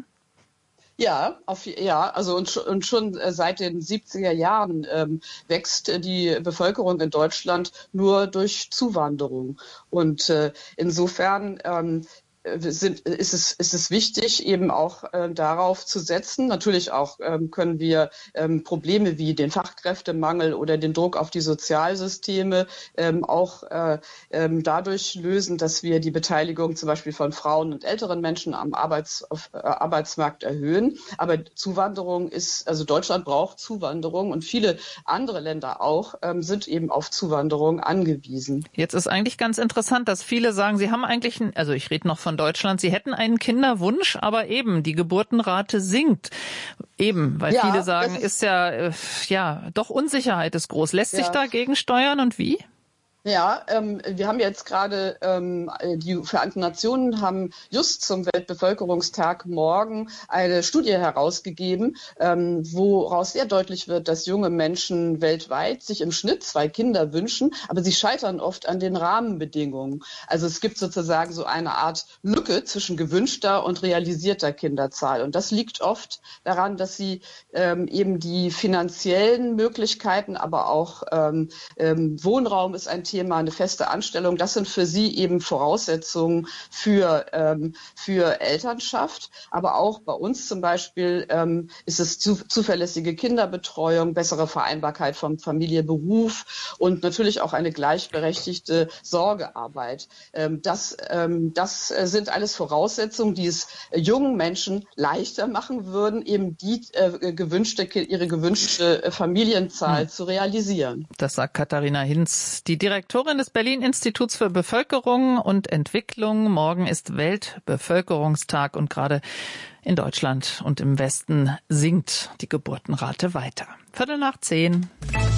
Ja, auf, ja, also und, und schon seit den siebziger Jahren ähm, wächst die Bevölkerung in Deutschland nur durch Zuwanderung. Und äh, insofern ähm, Sind, ist es, ist es wichtig, eben auch äh, darauf zu setzen. Natürlich auch ähm, können wir ähm, Probleme wie den Fachkräftemangel oder den Druck auf die Sozialsysteme ähm, auch äh, ähm, dadurch lösen, dass wir die Beteiligung zum Beispiel von Frauen und älteren Menschen am Arbeits, auf, äh, Arbeitsmarkt erhöhen. Aber Zuwanderung ist, also Deutschland braucht Zuwanderung und viele andere Länder auch ähm, sind eben auf Zuwanderung angewiesen. Jetzt ist eigentlich ganz interessant, dass viele sagen, sie haben eigentlich, ein, also ich rede noch von Deutschland, sie hätten einen Kinderwunsch, aber eben die Geburtenrate sinkt. Eben, weil ja, viele sagen, ist, ist ja, äh, ja, doch Unsicherheit ist groß. Lässt ja. sich dagegen steuern und wie? Ja, ähm, wir haben jetzt gerade, ähm, die Vereinten Nationen haben just zum Weltbevölkerungstag morgen eine Studie herausgegeben, ähm, woraus sehr deutlich wird, dass junge Menschen weltweit sich im Schnitt zwei Kinder wünschen, aber sie scheitern oft an den Rahmenbedingungen. Also es gibt sozusagen so eine Art Lücke zwischen gewünschter und realisierter Kinderzahl. Und das liegt oft daran, dass sie ähm, eben die finanziellen Möglichkeiten, aber auch ähm, ähm, Wohnraum ist ein Thema, eine feste Anstellung, das sind für sie eben Voraussetzungen für, ähm, für Elternschaft. Aber auch bei uns zum Beispiel ähm, ist es zu, zuverlässige Kinderbetreuung, bessere Vereinbarkeit von Familie, Beruf und natürlich auch eine gleichberechtigte Sorgearbeit. Ähm, das, ähm, das sind alles Voraussetzungen, die es äh, jungen Menschen leichter machen würden, eben die äh, gewünschte, ihre gewünschte äh, Familienzahl hm. zu realisieren. Das sagt Katharina Hinz, die Direktorin des Berlin-Instituts für Bevölkerung und Entwicklung. Morgen ist Weltbevölkerungstag und gerade in Deutschland und im Westen sinkt die Geburtenrate weiter. Viertel nach zehn.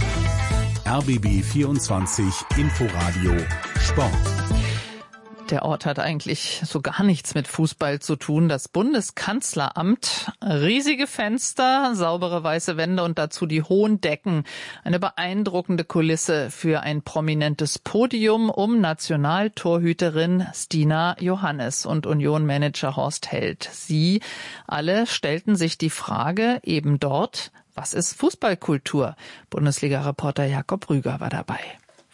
R B B vierundzwanzig Inforadio Sport. Der Ort hat eigentlich so gar nichts mit Fußball zu tun. Das Bundeskanzleramt, riesige Fenster, saubere weiße Wände und dazu die hohen Decken. Eine beeindruckende Kulisse für ein prominentes Podium um Nationaltorhüterin Stina Johannes und Union-Manager Horst Held. Sie alle stellten sich die Frage eben dort, was ist Fußballkultur? Bundesliga-Reporter Jakob Rüger war dabei.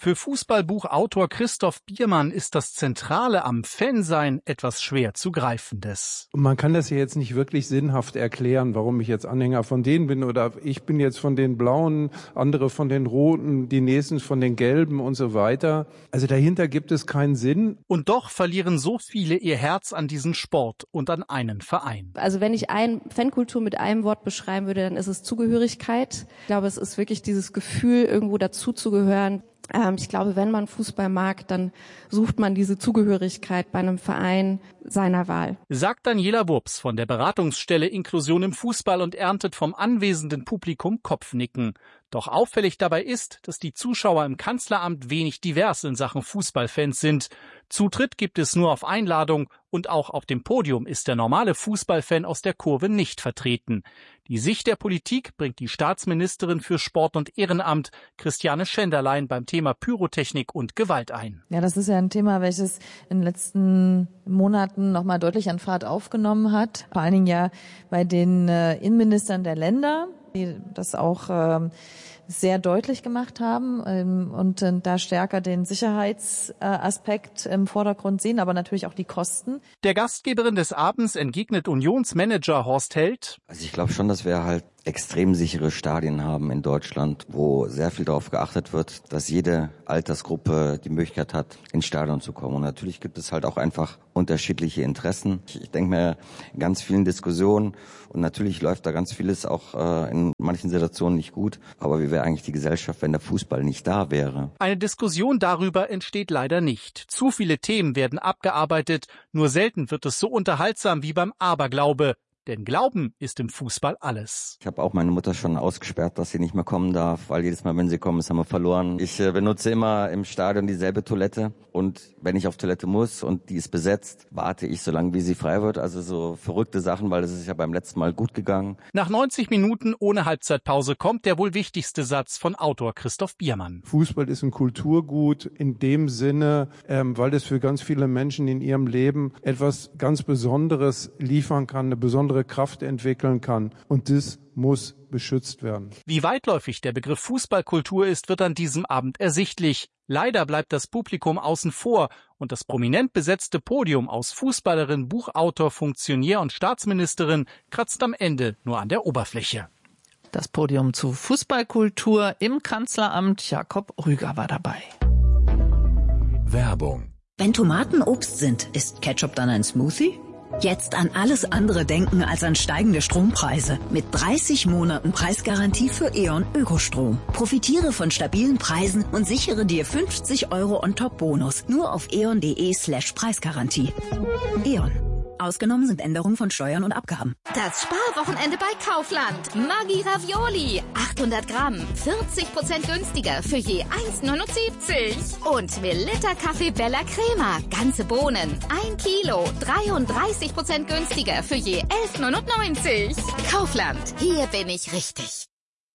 Für Fußballbuchautor Christoph Biermann ist das Zentrale am Fansein etwas schwer zu Greifendes. Man kann das ja jetzt nicht wirklich sinnhaft erklären, warum ich jetzt Anhänger von denen bin oder ich bin jetzt von den Blauen, andere von den Roten, die nächsten von den Gelben und so weiter. Also dahinter gibt es keinen Sinn. Und doch verlieren so viele ihr Herz an diesen Sport und an einen Verein. Also wenn ich ein Fankultur mit einem Wort beschreiben würde, dann ist es Zugehörigkeit. Ich glaube, es ist wirklich dieses Gefühl, irgendwo dazuzugehören. Ähm, ich glaube, wenn man Fußball mag, dann sucht man diese Zugehörigkeit bei einem Verein seiner Wahl. Sagt Daniela Wurps von der Beratungsstelle Inklusion im Fußball und erntet vom anwesenden Publikum Kopfnicken. Doch auffällig dabei ist, dass die Zuschauer im Kanzleramt wenig divers in Sachen Fußballfans sind. Zutritt gibt es nur auf Einladung und auch auf dem Podium ist der normale Fußballfan aus der Kurve nicht vertreten. Die Sicht der Politik bringt die Staatsministerin für Sport und Ehrenamt, Christiane Schenderlein, beim Thema Pyrotechnik und Gewalt ein. Ja, das ist ja ein Thema, welches in den letzten Monaten noch mal deutlich an Fahrt aufgenommen hat. Vor allen Dingen ja bei den äh, Innenministern der Länder, die das auch äh, sehr deutlich gemacht haben ähm, und äh, da stärker den Sicherheitsaspekt im Vordergrund sehen, aber natürlich auch die Kosten. Der Gastgeberin des Abends entgegnet Unionsmanager Horst Held. Also ich glaube schon, dass wir halt extrem sichere Stadien haben in Deutschland, wo sehr viel darauf geachtet wird, dass jede Altersgruppe die Möglichkeit hat, ins Stadion zu kommen. Und natürlich gibt es halt auch einfach unterschiedliche Interessen. Ich, ich denke mir, in ganz vielen Diskussionen und natürlich läuft da ganz vieles auch äh, in manchen Situationen nicht gut. Aber wie wäre eigentlich die Gesellschaft, wenn der Fußball nicht da wäre? Eine Diskussion darüber entsteht leider nicht. Zu viele Themen werden abgearbeitet, nur selten wird es so unterhaltsam wie beim Aberglaube. Denn Glauben ist im Fußball alles. Ich habe auch meine Mutter schon ausgesperrt, dass sie nicht mehr kommen darf, weil jedes Mal, wenn sie kommen, ist, haben wir verloren. Ich äh, benutze immer im Stadion dieselbe Toilette und wenn ich auf Toilette muss und die ist besetzt, warte ich so lange, wie sie frei wird. Also so verrückte Sachen, weil das ist ja beim letzten Mal gut gegangen. Nach neunzig Minuten ohne Halbzeitpause kommt der wohl wichtigste Satz von Autor Christoph Biermann. Fußball ist ein Kulturgut in dem Sinne, ähm, weil es für ganz viele Menschen in ihrem Leben etwas ganz Besonderes liefern kann, eine besondere Kraft entwickeln kann. Und das muss beschützt werden. Wie weitläufig der Begriff Fußballkultur ist, wird an diesem Abend ersichtlich. Leider bleibt das Publikum außen vor und das prominent besetzte Podium aus Fußballerin, Buchautor, Funktionär und Staatsministerin kratzt am Ende nur an der Oberfläche. Das Podium zu Fußballkultur im Kanzleramt. Jakob Rüger war dabei. Werbung. Wenn Tomaten Obst sind, ist Ketchup dann ein Smoothie? Jetzt an alles andere denken als an steigende Strompreise. Mit dreißig Monaten Preisgarantie für E.ON Ökostrom. Profitiere von stabilen Preisen und sichere dir fünfzig Euro On-Top-Bonus. Nur auf eon.de slash Preisgarantie. E.ON. Ausgenommen sind Änderungen von Steuern und Abgaben. Das Sparwochenende bei Kaufland. Maggi Ravioli. achthundert Gramm. vierzig Prozent günstiger für je eins neunundsiebzig. Und Melitta Kaffee Bella Crema. Ganze Bohnen. ein Kilo. dreiunddreißig Prozent günstiger für je elf neunundneunzig. Kaufland. Hier bin ich richtig.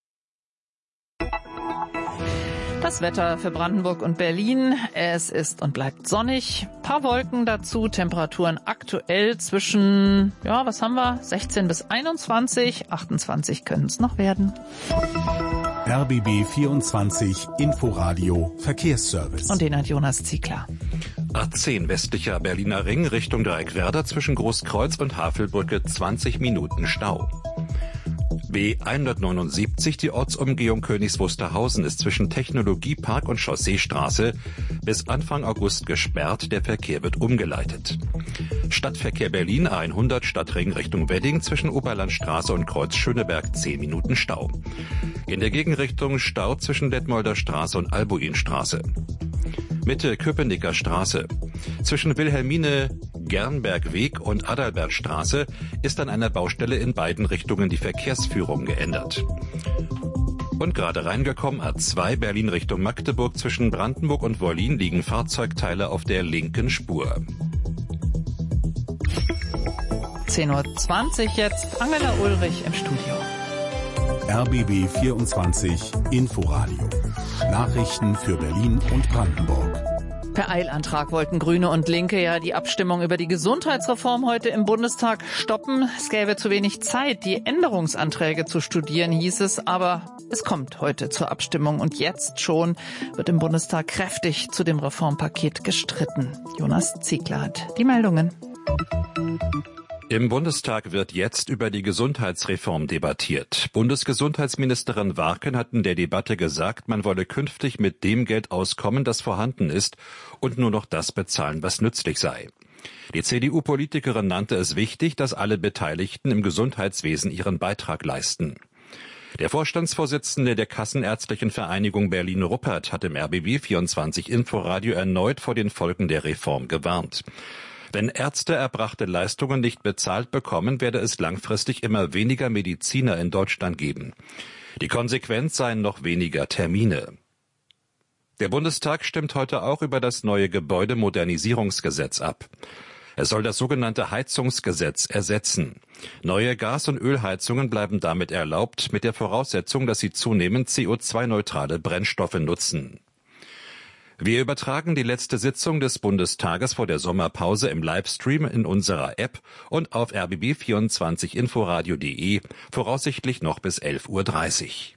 Das Wetter für Brandenburg und Berlin. Es ist und bleibt sonnig. Ein paar Wolken dazu. Temperaturen aktuell zwischen, ja, was haben wir? sechzehn bis einundzwanzig. achtundzwanzig können es noch werden. R B B vierundzwanzig Inforadio Verkehrsservice. Und den hat Jonas Ziegler. A zehn westlicher Berliner Ring Richtung Dreieckwerder zwischen Großkreuz und Havelbrücke zwanzig Minuten Stau. B hundertneunundsiebzig, die Ortsumgehung Königs Wusterhausen, ist zwischen Technologiepark und Chausseestraße bis Anfang August gesperrt. Der Verkehr wird umgeleitet. Stadtverkehr Berlin A hundert Stadtring Richtung Wedding zwischen Oberlandstraße und Kreuz Schöneberg zehn Minuten Stau. In der Gegenrichtung Stau zwischen Detmolder Straße und Albuinstraße. Mitte Köpenicker Straße. Zwischen Wilhelmine Gernbergweg und Adalbertstraße ist an einer Baustelle in beiden Richtungen die Verkehrsführung geändert. Und gerade reingekommen, A zwei Berlin Richtung Magdeburg, zwischen Brandenburg und Wollin liegen Fahrzeugteile auf der linken Spur. zehn Uhr zwanzig jetzt, Angela Ulrich im Studio. R B B vierundzwanzig Inforadio. Nachrichten für Berlin und Brandenburg. Per Eilantrag wollten Grüne und Linke ja die Abstimmung über die Gesundheitsreform heute im Bundestag stoppen. Es gäbe zu wenig Zeit, die Änderungsanträge zu studieren, hieß es. Aber es kommt heute zur Abstimmung und jetzt schon wird im Bundestag kräftig zu dem Reformpaket gestritten. Jonas Ziegler hat die Meldungen. Im Bundestag wird jetzt über die Gesundheitsreform debattiert. Bundesgesundheitsministerin Warken hat in der Debatte gesagt, man wolle künftig mit dem Geld auskommen, das vorhanden ist, und nur noch das bezahlen, was nützlich sei. Die C D U-Politikerin nannte es wichtig, dass alle Beteiligten im Gesundheitswesen ihren Beitrag leisten. Der Vorstandsvorsitzende der Kassenärztlichen Vereinigung Berlin-Ruppert hat im R B B vierundzwanzig Inforadio erneut vor den Folgen der Reform gewarnt. Wenn Ärzte erbrachte Leistungen nicht bezahlt bekommen, werde es langfristig immer weniger Mediziner in Deutschland geben. Die Konsequenz seien noch weniger Termine. Der Bundestag stimmt heute auch über das neue Gebäudemodernisierungsgesetz ab. Es soll das sogenannte Heizungsgesetz ersetzen. Neue Gas- und Ölheizungen bleiben damit erlaubt, mit der Voraussetzung, dass sie zunehmend C O zwei neutrale Brennstoffe nutzen. Wir übertragen die letzte Sitzung des Bundestages vor der Sommerpause im Livestream in unserer App und auf r b b vierundzwanzig inforadio punkt de, voraussichtlich noch bis elf Uhr dreißig.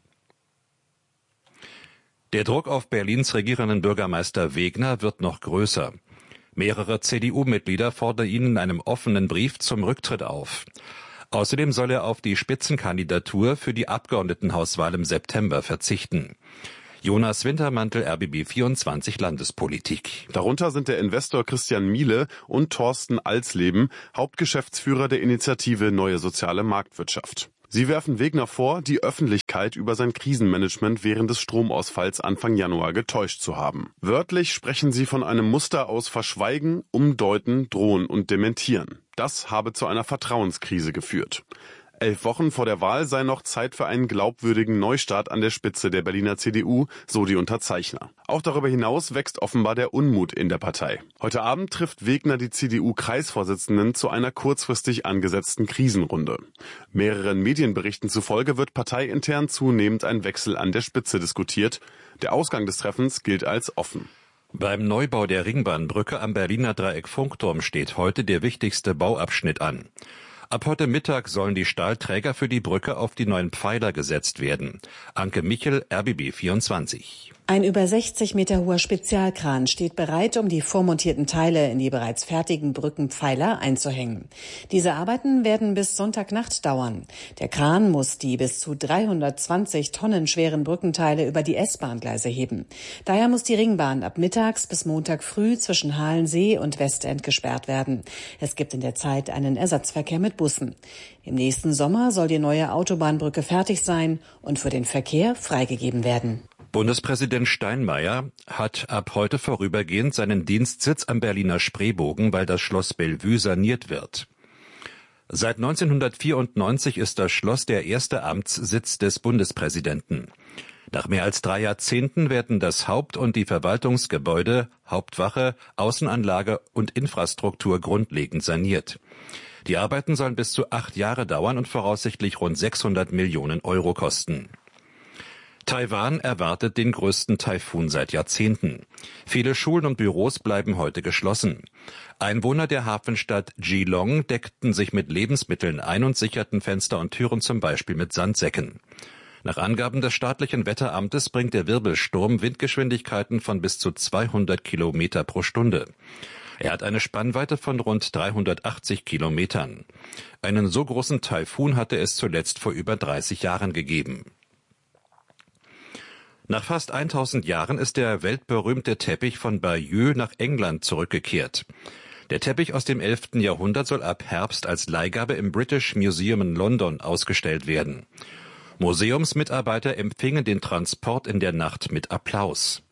Der Druck auf Berlins regierenden Bürgermeister Wegner wird noch größer. Mehrere C D U-Mitglieder fordern ihn in einem offenen Brief zum Rücktritt auf. Außerdem soll er auf die Spitzenkandidatur für die Abgeordnetenhauswahl im September verzichten. Jonas Wintermantel, R B B vierundzwanzig Landespolitik. Darunter sind der Investor Christian Miele und Thorsten Alsleben, Hauptgeschäftsführer der Initiative Neue Soziale Marktwirtschaft. Sie werfen Wegner vor, die Öffentlichkeit über sein Krisenmanagement während des Stromausfalls Anfang Januar getäuscht zu haben. Wörtlich sprechen sie von einem Muster aus Verschweigen, Umdeuten, Drohen und Dementieren. Das habe zu einer Vertrauenskrise geführt. Elf Wochen vor der Wahl sei noch Zeit für einen glaubwürdigen Neustart an der Spitze der Berliner C D U, so die Unterzeichner. Auch darüber hinaus wächst offenbar der Unmut in der Partei. Heute Abend trifft Wegner die C D U-Kreisvorsitzenden zu einer kurzfristig angesetzten Krisenrunde. Mehreren Medienberichten zufolge wird parteiintern zunehmend ein Wechsel an der Spitze diskutiert. Der Ausgang des Treffens gilt als offen. Beim Neubau der Ringbahnbrücke am Berliner Dreieck Funkturm steht heute der wichtigste Bauabschnitt an. Ab heute Mittag sollen die Stahlträger für die Brücke auf die neuen Pfeiler gesetzt werden. Anke Michel, R B B vierundzwanzig. Ein über sechzig Meter hoher Spezialkran steht bereit, um die vormontierten Teile in die bereits fertigen Brückenpfeiler einzuhängen. Diese Arbeiten werden bis Sonntagnacht dauern. Der Kran muss die bis zu dreihundertzwanzig Tonnen schweren Brückenteile über die S-Bahn-Gleise heben. Daher muss die Ringbahn ab mittags bis Montag früh zwischen Halensee und Westend gesperrt werden. Es gibt in der Zeit einen Ersatzverkehr mit Bussen. Im nächsten Sommer soll die neue Autobahnbrücke fertig sein und für den Verkehr freigegeben werden. Bundespräsident Steinmeier hat ab heute vorübergehend seinen Dienstsitz am Berliner Spreebogen, weil das Schloss Bellevue saniert wird. Seit neunzehnhundertvierundneunzig ist das Schloss der erste Amtssitz des Bundespräsidenten. Nach mehr als drei Jahrzehnten werden das Haupt- und die Verwaltungsgebäude, Hauptwache, Außenanlage und Infrastruktur grundlegend saniert. Die Arbeiten sollen bis zu acht Jahre dauern und voraussichtlich rund sechshundert Millionen Euro kosten. Taiwan erwartet den größten Taifun seit Jahrzehnten. Viele Schulen und Büros bleiben heute geschlossen. Einwohner der Hafenstadt Geelong deckten sich mit Lebensmitteln ein und sicherten Fenster und Türen zum Beispiel mit Sandsäcken. Nach Angaben des staatlichen Wetteramtes bringt der Wirbelsturm Windgeschwindigkeiten von bis zu zweihundert Kilometer pro Stunde. Er hat eine Spannweite von rund dreihundertachtzig Kilometern. Einen so großen Taifun hatte es zuletzt vor über dreißig Jahren gegeben. Nach fast tausend Jahren ist der weltberühmte Teppich von Bayeux nach England zurückgekehrt. Der Teppich aus dem elften Jahrhundert soll ab Herbst als Leihgabe im British Museum in London ausgestellt werden. Museumsmitarbeiter empfingen den Transport in der Nacht mit Applaus.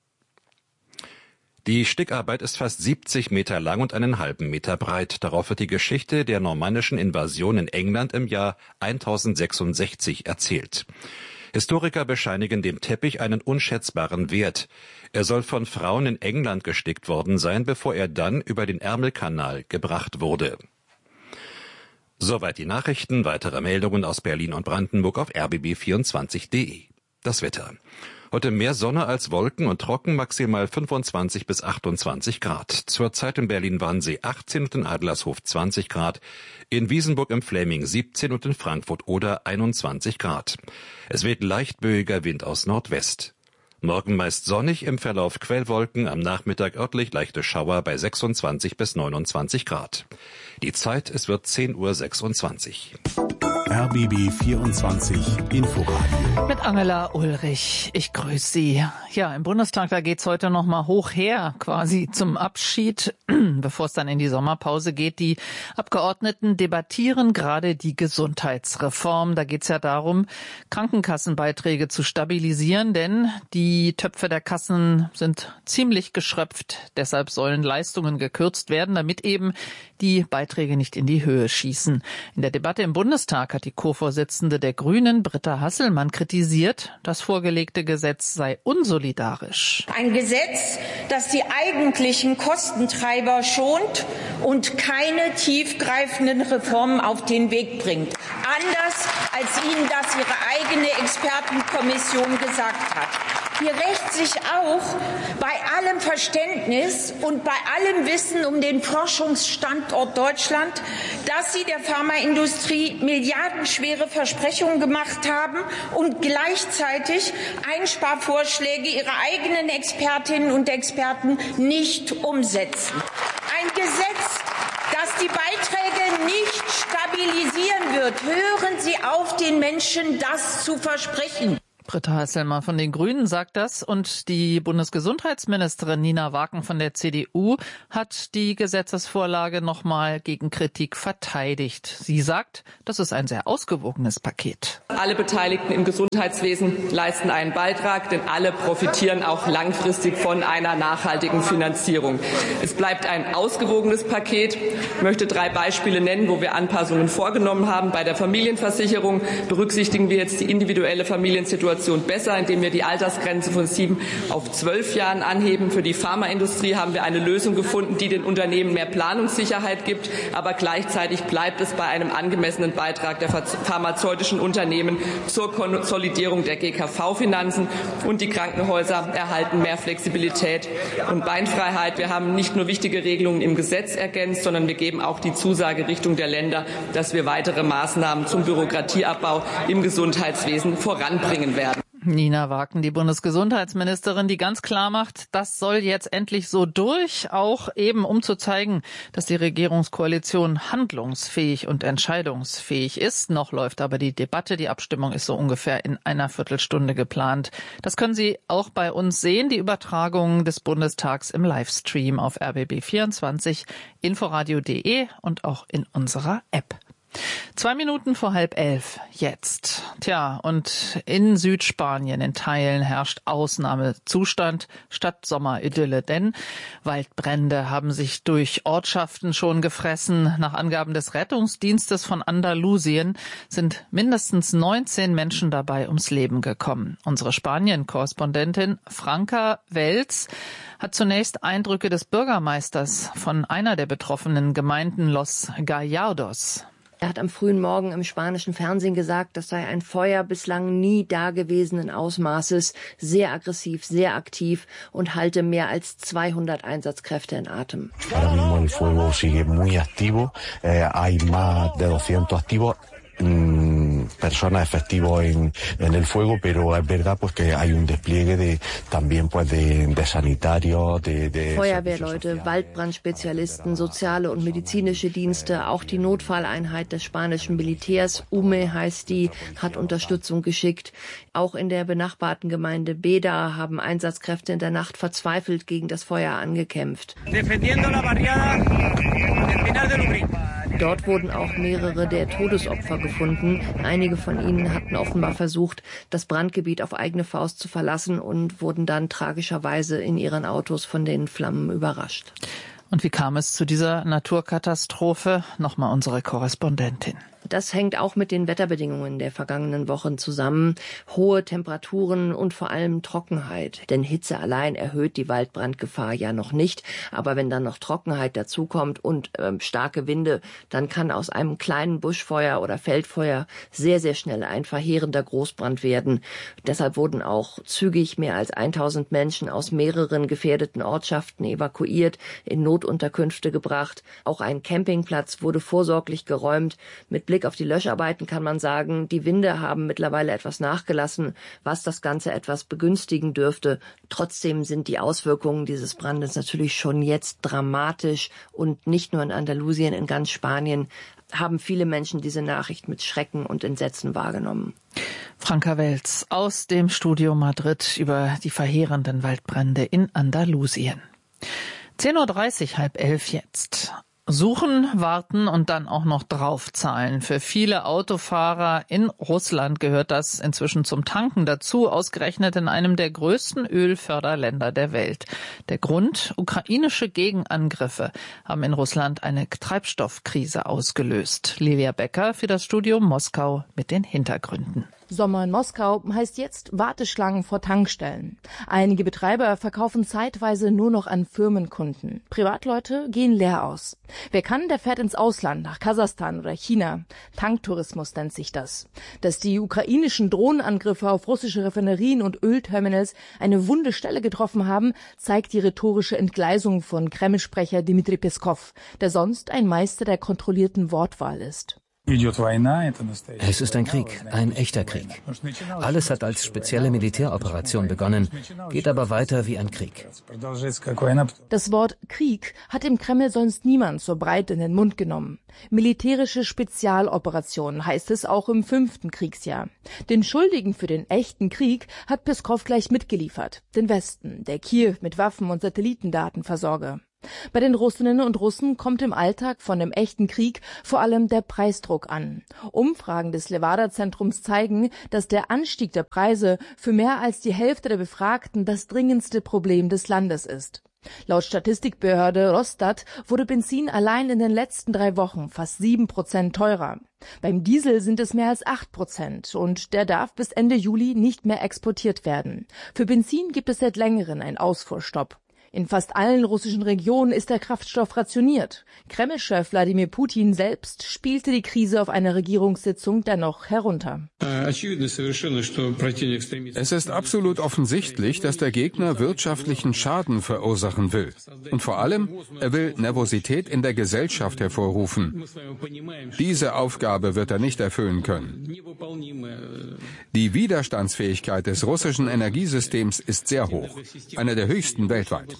Die Stickarbeit ist fast siebzig Meter lang und einen halben Meter breit. Darauf wird die Geschichte der normannischen Invasion in England im Jahr tausendsechsundsechzig erzählt. Historiker bescheinigen dem Teppich einen unschätzbaren Wert. Er soll von Frauen in England gestickt worden sein, bevor er dann über den Ärmelkanal gebracht wurde. Soweit die Nachrichten. Weitere Meldungen aus Berlin und Brandenburg auf r b b vierundzwanzig punkt de. Das Wetter. Heute mehr Sonne als Wolken und trocken, maximal fünfundzwanzig bis achtundzwanzig Grad. Zurzeit in Berlin-Wannsee achtzehn und in Adlershof zwanzig Grad, in Wiesenburg im Fläming siebzehn und in Frankfurt-Oder einundzwanzig Grad. Es weht leicht böiger Wind aus Nordwest. Morgen meist sonnig, im Verlauf Quellwolken, am Nachmittag örtlich leichte Schauer bei sechsundzwanzig bis neunundzwanzig Grad. Die Zeit, es wird zehn Uhr sechsundzwanzig. R B B vierundzwanzig Inforadio. Mit Angela Ulrich. Ich grüße Sie. Ja, im Bundestag, da geht's heute noch mal hoch her, quasi zum Abschied, bevor es dann in die Sommerpause geht. Die Abgeordneten debattieren gerade die Gesundheitsreform. Da geht's ja darum, Krankenkassenbeiträge zu stabilisieren, denn die Töpfe der Kassen sind ziemlich geschröpft. Deshalb sollen Leistungen gekürzt werden, damit eben die Beiträge nicht in die Höhe schießen. In der Debatte im Bundestag hat die Co-Vorsitzende der Grünen, Britta Hasselmann, kritisiert, das vorgelegte Gesetz sei unsolidarisch. Ein Gesetz, das die eigentlichen Kostentreiber schont und keine tiefgreifenden Reformen auf den Weg bringt. Anders als Ihnen das Ihre eigene Expertenkommission gesagt hat. Hier rächt sich auch bei allem Verständnis und bei allem Wissen um den Forschungsstandort Deutschland, dass Sie der Pharmaindustrie milliardenschwere Versprechungen gemacht haben und gleichzeitig Einsparvorschläge Ihrer eigenen Expertinnen und Experten nicht umsetzen. Ein Gesetz, das die Beiträge nicht stabilisieren wird. Hören Sie auf, den Menschen das zu versprechen. Britta Hasselmann von den Grünen sagt das und die Bundesgesundheitsministerin Nina Waken von der C D U hat die Gesetzesvorlage nochmal gegen Kritik verteidigt. Sie sagt, das ist ein sehr ausgewogenes Paket. Alle Beteiligten im Gesundheitswesen leisten einen Beitrag, denn alle profitieren auch langfristig von einer nachhaltigen Finanzierung. Es bleibt ein ausgewogenes Paket. Ich möchte drei Beispiele nennen, wo wir Anpassungen vorgenommen haben. Bei der Familienversicherung berücksichtigen wir jetzt die individuelle Familiensituation besser, indem wir die Altersgrenze von sieben auf zwölf Jahren anheben. Für die Pharmaindustrie haben wir eine Lösung gefunden, die den Unternehmen mehr Planungssicherheit gibt, aber gleichzeitig bleibt es bei einem angemessenen Beitrag der pharmazeutischen Unternehmen zur Konsolidierung der G K V-Finanzen, und die Krankenhäuser erhalten mehr Flexibilität und Beinfreiheit. Wir haben nicht nur wichtige Regelungen im Gesetz ergänzt, sondern wir geben auch die Zusage Richtung der Länder, dass wir weitere Maßnahmen zum Bürokratieabbau im Gesundheitswesen voranbringen werden. Nina Waken, die Bundesgesundheitsministerin, die ganz klar macht, das soll jetzt endlich so durch, auch eben um zu zeigen, dass die Regierungskoalition handlungsfähig und entscheidungsfähig ist. Noch läuft aber die Debatte, die Abstimmung ist so ungefähr in einer Viertelstunde geplant. Das können Sie auch bei uns sehen, die Übertragung des Bundestags im Livestream auf R B B vierundzwanzig, inforadio punkt de und auch in unserer App. Zwei Minuten vor halb elf jetzt. Tja, und in Südspanien in Teilen herrscht Ausnahmezustand statt Sommeridylle, denn Waldbrände haben sich durch Ortschaften schon gefressen. Nach Angaben des Rettungsdienstes von Andalusien sind mindestens neunzehn Menschen dabei ums Leben gekommen. Unsere Spanien-Korrespondentin Franca Welz hat zunächst Eindrücke des Bürgermeisters von einer der betroffenen Gemeinden Los Gallardos. Er hat am frühen Morgen im spanischen Fernsehen gesagt, das sei ein Feuer bislang nie dagewesenen Ausmaßes, sehr aggressiv, sehr aktiv und halte mehr als zweihundert Einsatzkräfte in Atem. Ahora mismo el fuego sigue muy activo, eh, hay más de doscientos activos. Personas efectivos en, en el fuego, pero es verdad pues que hay un despliegue de también pues de, de sanitarios, de, de Feuerwehrleute, Waldbrandspezialisten, soziale und medizinische Dienste, auch die Notfalleinheit des spanischen Militärs, U M E heißt die, hat Unterstützung geschickt. Auch in der benachbarten Gemeinde Beda haben Einsatzkräfte in der Nacht verzweifelt gegen das Feuer angekämpft. Dort wurden auch mehrere der Todesopfer gefunden. Einige von ihnen hatten offenbar versucht, das Brandgebiet auf eigene Faust zu verlassen und wurden dann tragischerweise in ihren Autos von den Flammen überrascht. Und wie kam es zu dieser Naturkatastrophe? Nochmal unsere Korrespondentin. Das hängt auch mit den Wetterbedingungen der vergangenen Wochen zusammen. Hohe Temperaturen und vor allem Trockenheit. Denn Hitze allein erhöht die Waldbrandgefahr ja noch nicht. Aber wenn dann noch Trockenheit dazukommt und ähm, starke Winde, dann kann aus einem kleinen Buschfeuer oder Feldfeuer sehr, sehr schnell ein verheerender Großbrand werden. Deshalb wurden auch zügig mehr als tausend Menschen aus mehreren gefährdeten Ortschaften evakuiert, in Notunterkünfte gebracht. Auch ein Campingplatz wurde vorsorglich geräumt. Mit Blick auf die Löscharbeiten kann man sagen, die Winde haben mittlerweile etwas nachgelassen, was das Ganze etwas begünstigen dürfte. Trotzdem sind die Auswirkungen dieses Brandes natürlich schon jetzt dramatisch und nicht nur in Andalusien, in ganz Spanien haben viele Menschen diese Nachricht mit Schrecken und Entsetzen wahrgenommen. Franka Welz aus dem Studio Madrid über die verheerenden Waldbrände in Andalusien. zehn Uhr dreißig, halb elf jetzt. Suchen, warten und dann auch noch draufzahlen. Für viele Autofahrer in Russland gehört das inzwischen zum Tanken dazu, ausgerechnet in einem der größten Ölförderländer der Welt. Der Grund? Ukrainische Gegenangriffe haben in Russland eine Treibstoffkrise ausgelöst. Livia Becker für das Studio Moskau mit den Hintergründen. Sommer in Moskau heißt jetzt Warteschlangen vor Tankstellen. Einige Betreiber verkaufen zeitweise nur noch an Firmenkunden. Privatleute gehen leer aus. Wer kann, der fährt ins Ausland, nach Kasachstan oder China. Tanktourismus nennt sich das. Dass die ukrainischen Drohnenangriffe auf russische Raffinerien und Ölterminals eine wunde Stelle getroffen haben, zeigt die rhetorische Entgleisung von Kreml-Sprecher Dmitri Peskov, der sonst ein Meister der kontrollierten Wortwahl ist. Es ist ein Krieg, ein echter Krieg. Alles hat als spezielle Militäroperation begonnen, geht aber weiter wie ein Krieg. Das Wort Krieg hat im Kreml sonst niemand so breit in den Mund genommen. Militärische Spezialoperation heißt es auch im fünften Kriegsjahr. Den Schuldigen für den echten Krieg hat Peskov gleich mitgeliefert, den Westen, der Kiew mit Waffen und Satellitendaten versorge. Bei den Russinnen und Russen kommt im Alltag von dem echten Krieg vor allem der Preisdruck an. Umfragen des Levada-Zentrums zeigen, dass der Anstieg der Preise für mehr als die Hälfte der Befragten das dringendste Problem des Landes ist. Laut Statistikbehörde Rostat wurde Benzin allein in den letzten drei Wochen fast sieben Prozent teurer. Beim Diesel sind es mehr als acht Prozent und der darf bis Ende Juli nicht mehr exportiert werden. Für Benzin gibt es seit längerem einen Ausfuhrstopp. In fast allen russischen Regionen ist der Kraftstoff rationiert. Kreml-Chef Wladimir Putin selbst spielte die Krise auf einer Regierungssitzung dennoch herunter. Es ist absolut offensichtlich, dass der Gegner wirtschaftlichen Schaden verursachen will. Und vor allem, er will Nervosität in der Gesellschaft hervorrufen. Diese Aufgabe wird er nicht erfüllen können. Die Widerstandsfähigkeit des russischen Energiesystems ist sehr hoch, eine der höchsten weltweit.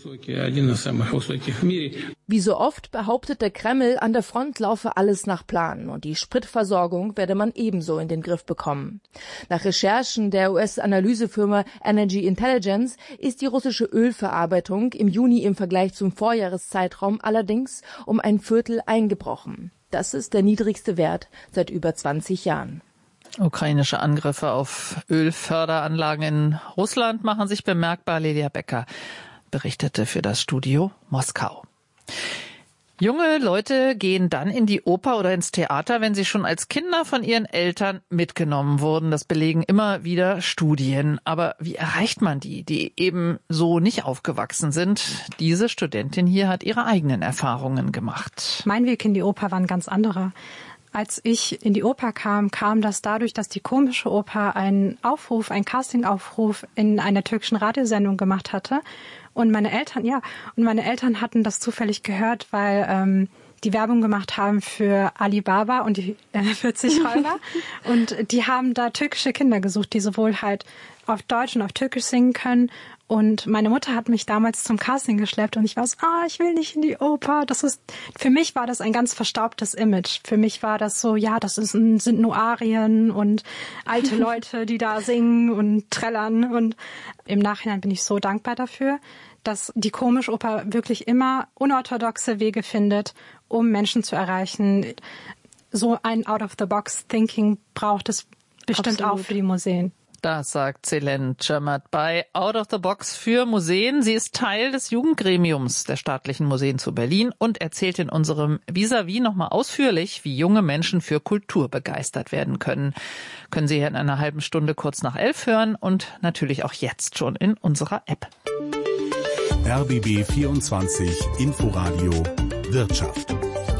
Wie so oft behauptet der Kreml, an der Front laufe alles nach Plan und die Spritversorgung werde man ebenso in den Griff bekommen. Nach Recherchen der U S-Analysefirma Energy Intelligence ist die russische Ölverarbeitung im Juni im Vergleich zum Vorjahreszeitraum allerdings um ein Viertel eingebrochen. Das ist der niedrigste Wert seit über zwanzig Jahren. Ukrainische Angriffe auf Ölförderanlagen in Russland machen sich bemerkbar. Livia Becker berichtete für das Studio Moskau. Junge Leute gehen dann in die Oper oder ins Theater, wenn sie schon als Kinder von ihren Eltern mitgenommen wurden. Das belegen immer wieder Studien. Aber wie erreicht man die, die eben so nicht aufgewachsen sind? Diese Studentin hier hat ihre eigenen Erfahrungen gemacht. Mein Weg in die Oper war ein ganz anderer. Als ich in die Oper kam, kam das dadurch, dass die Komische Oper einen Aufruf, einen Castingaufruf in einer türkischen Radiosendung gemacht hatte. Und meine Eltern, ja, und meine Eltern hatten das zufällig gehört, weil ähm, die Werbung gemacht haben für Alibaba und die äh, vierzig Räuber. Und die haben da türkische Kinder gesucht, die sowohl halt auf Deutsch und auf Türkisch singen können. Und meine Mutter hat mich damals zum Casting geschleppt und ich war so, ah, ich will nicht in die Oper. Das ist, für mich war das ein ganz verstaubtes Image. Für mich war das so, ja, das ist, sind nur Arien und alte Leute, die da singen und trällern. Und im Nachhinein bin ich so dankbar dafür, dass die Komischoper wirklich immer unorthodoxe Wege findet, um Menschen zu erreichen. So ein Out-of-the-Box-Thinking braucht es bestimmt Absolut. Auch für die Museen. Das sagt Céline Czermat bei Out of the Box für Museen. Sie ist Teil des Jugendgremiums der Staatlichen Museen zu Berlin und erzählt in unserem Vis-à-vis nochmal ausführlich, wie junge Menschen für Kultur begeistert werden können. Können Sie hier in einer halben Stunde kurz nach elf hören und natürlich auch jetzt schon in unserer App. R B B vierundzwanzig Inforadio Wirtschaft.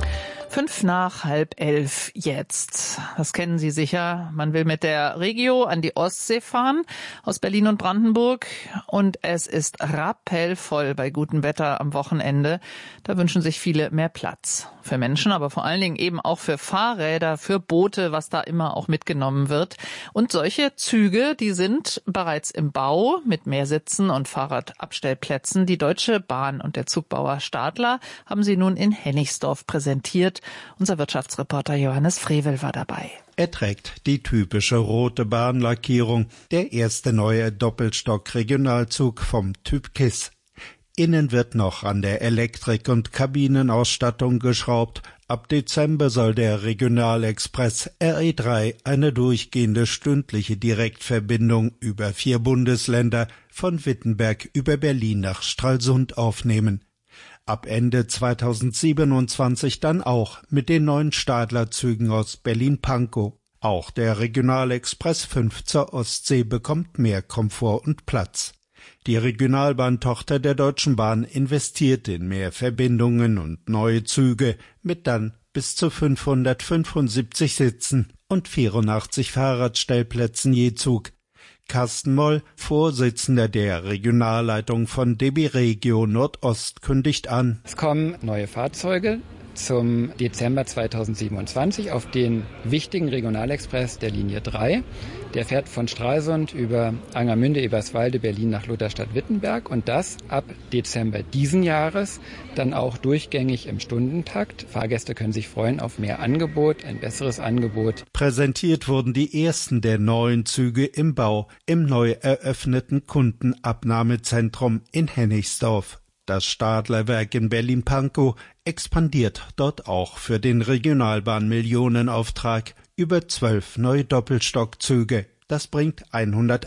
Fünf nach halb elf jetzt. Das kennen Sie sicher. Man will mit der Regio an die Ostsee fahren aus Berlin und Brandenburg und es ist rappellvoll bei gutem Wetter am Wochenende. Da wünschen sich viele mehr Platz. Für Menschen, aber vor allen Dingen eben auch für Fahrräder, für Boote, was da immer auch mitgenommen wird. Und solche Züge, die sind bereits im Bau mit mehr Sitzen und Fahrradabstellplätzen. Die Deutsche Bahn und der Zugbauer Stadler haben sie nun in Hennigsdorf präsentiert. Unser Wirtschaftsreporter Johannes Frevel war dabei. Er trägt die typische rote Bahnlackierung, der erste neue Doppelstock-Regionalzug vom Typ KISS. Innen wird noch an der Elektrik- und Kabinenausstattung geschraubt. Ab Dezember soll der Regionalexpress R E drei eine durchgehende stündliche Direktverbindung über vier Bundesländer von Wittenberg über Berlin nach Stralsund aufnehmen. Ab Ende zweitausendsiebenundzwanzig dann auch mit den neuen Stadler-Zügen aus Berlin-Pankow. Auch der Regionalexpress fünf zur Ostsee bekommt mehr Komfort und Platz. Die Regionalbahntochter der Deutschen Bahn investiert in mehr Verbindungen und neue Züge mit dann bis zu fünfhundertfünfundsiebzig Sitzen und vierundachtzig Fahrradstellplätzen je Zug. Carsten Moll, Vorsitzender der Regionalleitung von D B Regio Nordost, kündigt an: Es kommen neue Fahrzeuge zum Dezember zweitausendsiebenundzwanzig auf den wichtigen Regionalexpress der Linie drei. Der fährt von Stralsund über Angermünde, Eberswalde, Berlin nach Lutherstadt-Wittenberg und das ab Dezember diesen Jahres dann auch durchgängig im Stundentakt. Fahrgäste können sich freuen auf mehr Angebot, ein besseres Angebot. Präsentiert wurden die ersten der neuen Züge im Bau im neu eröffneten Kundenabnahmezentrum in Hennigsdorf. Das Stadlerwerk in Berlin-Pankow expandiert dort auch für den Regionalbahn-Millionenauftrag über zwölf neue Doppelstockzüge. Das bringt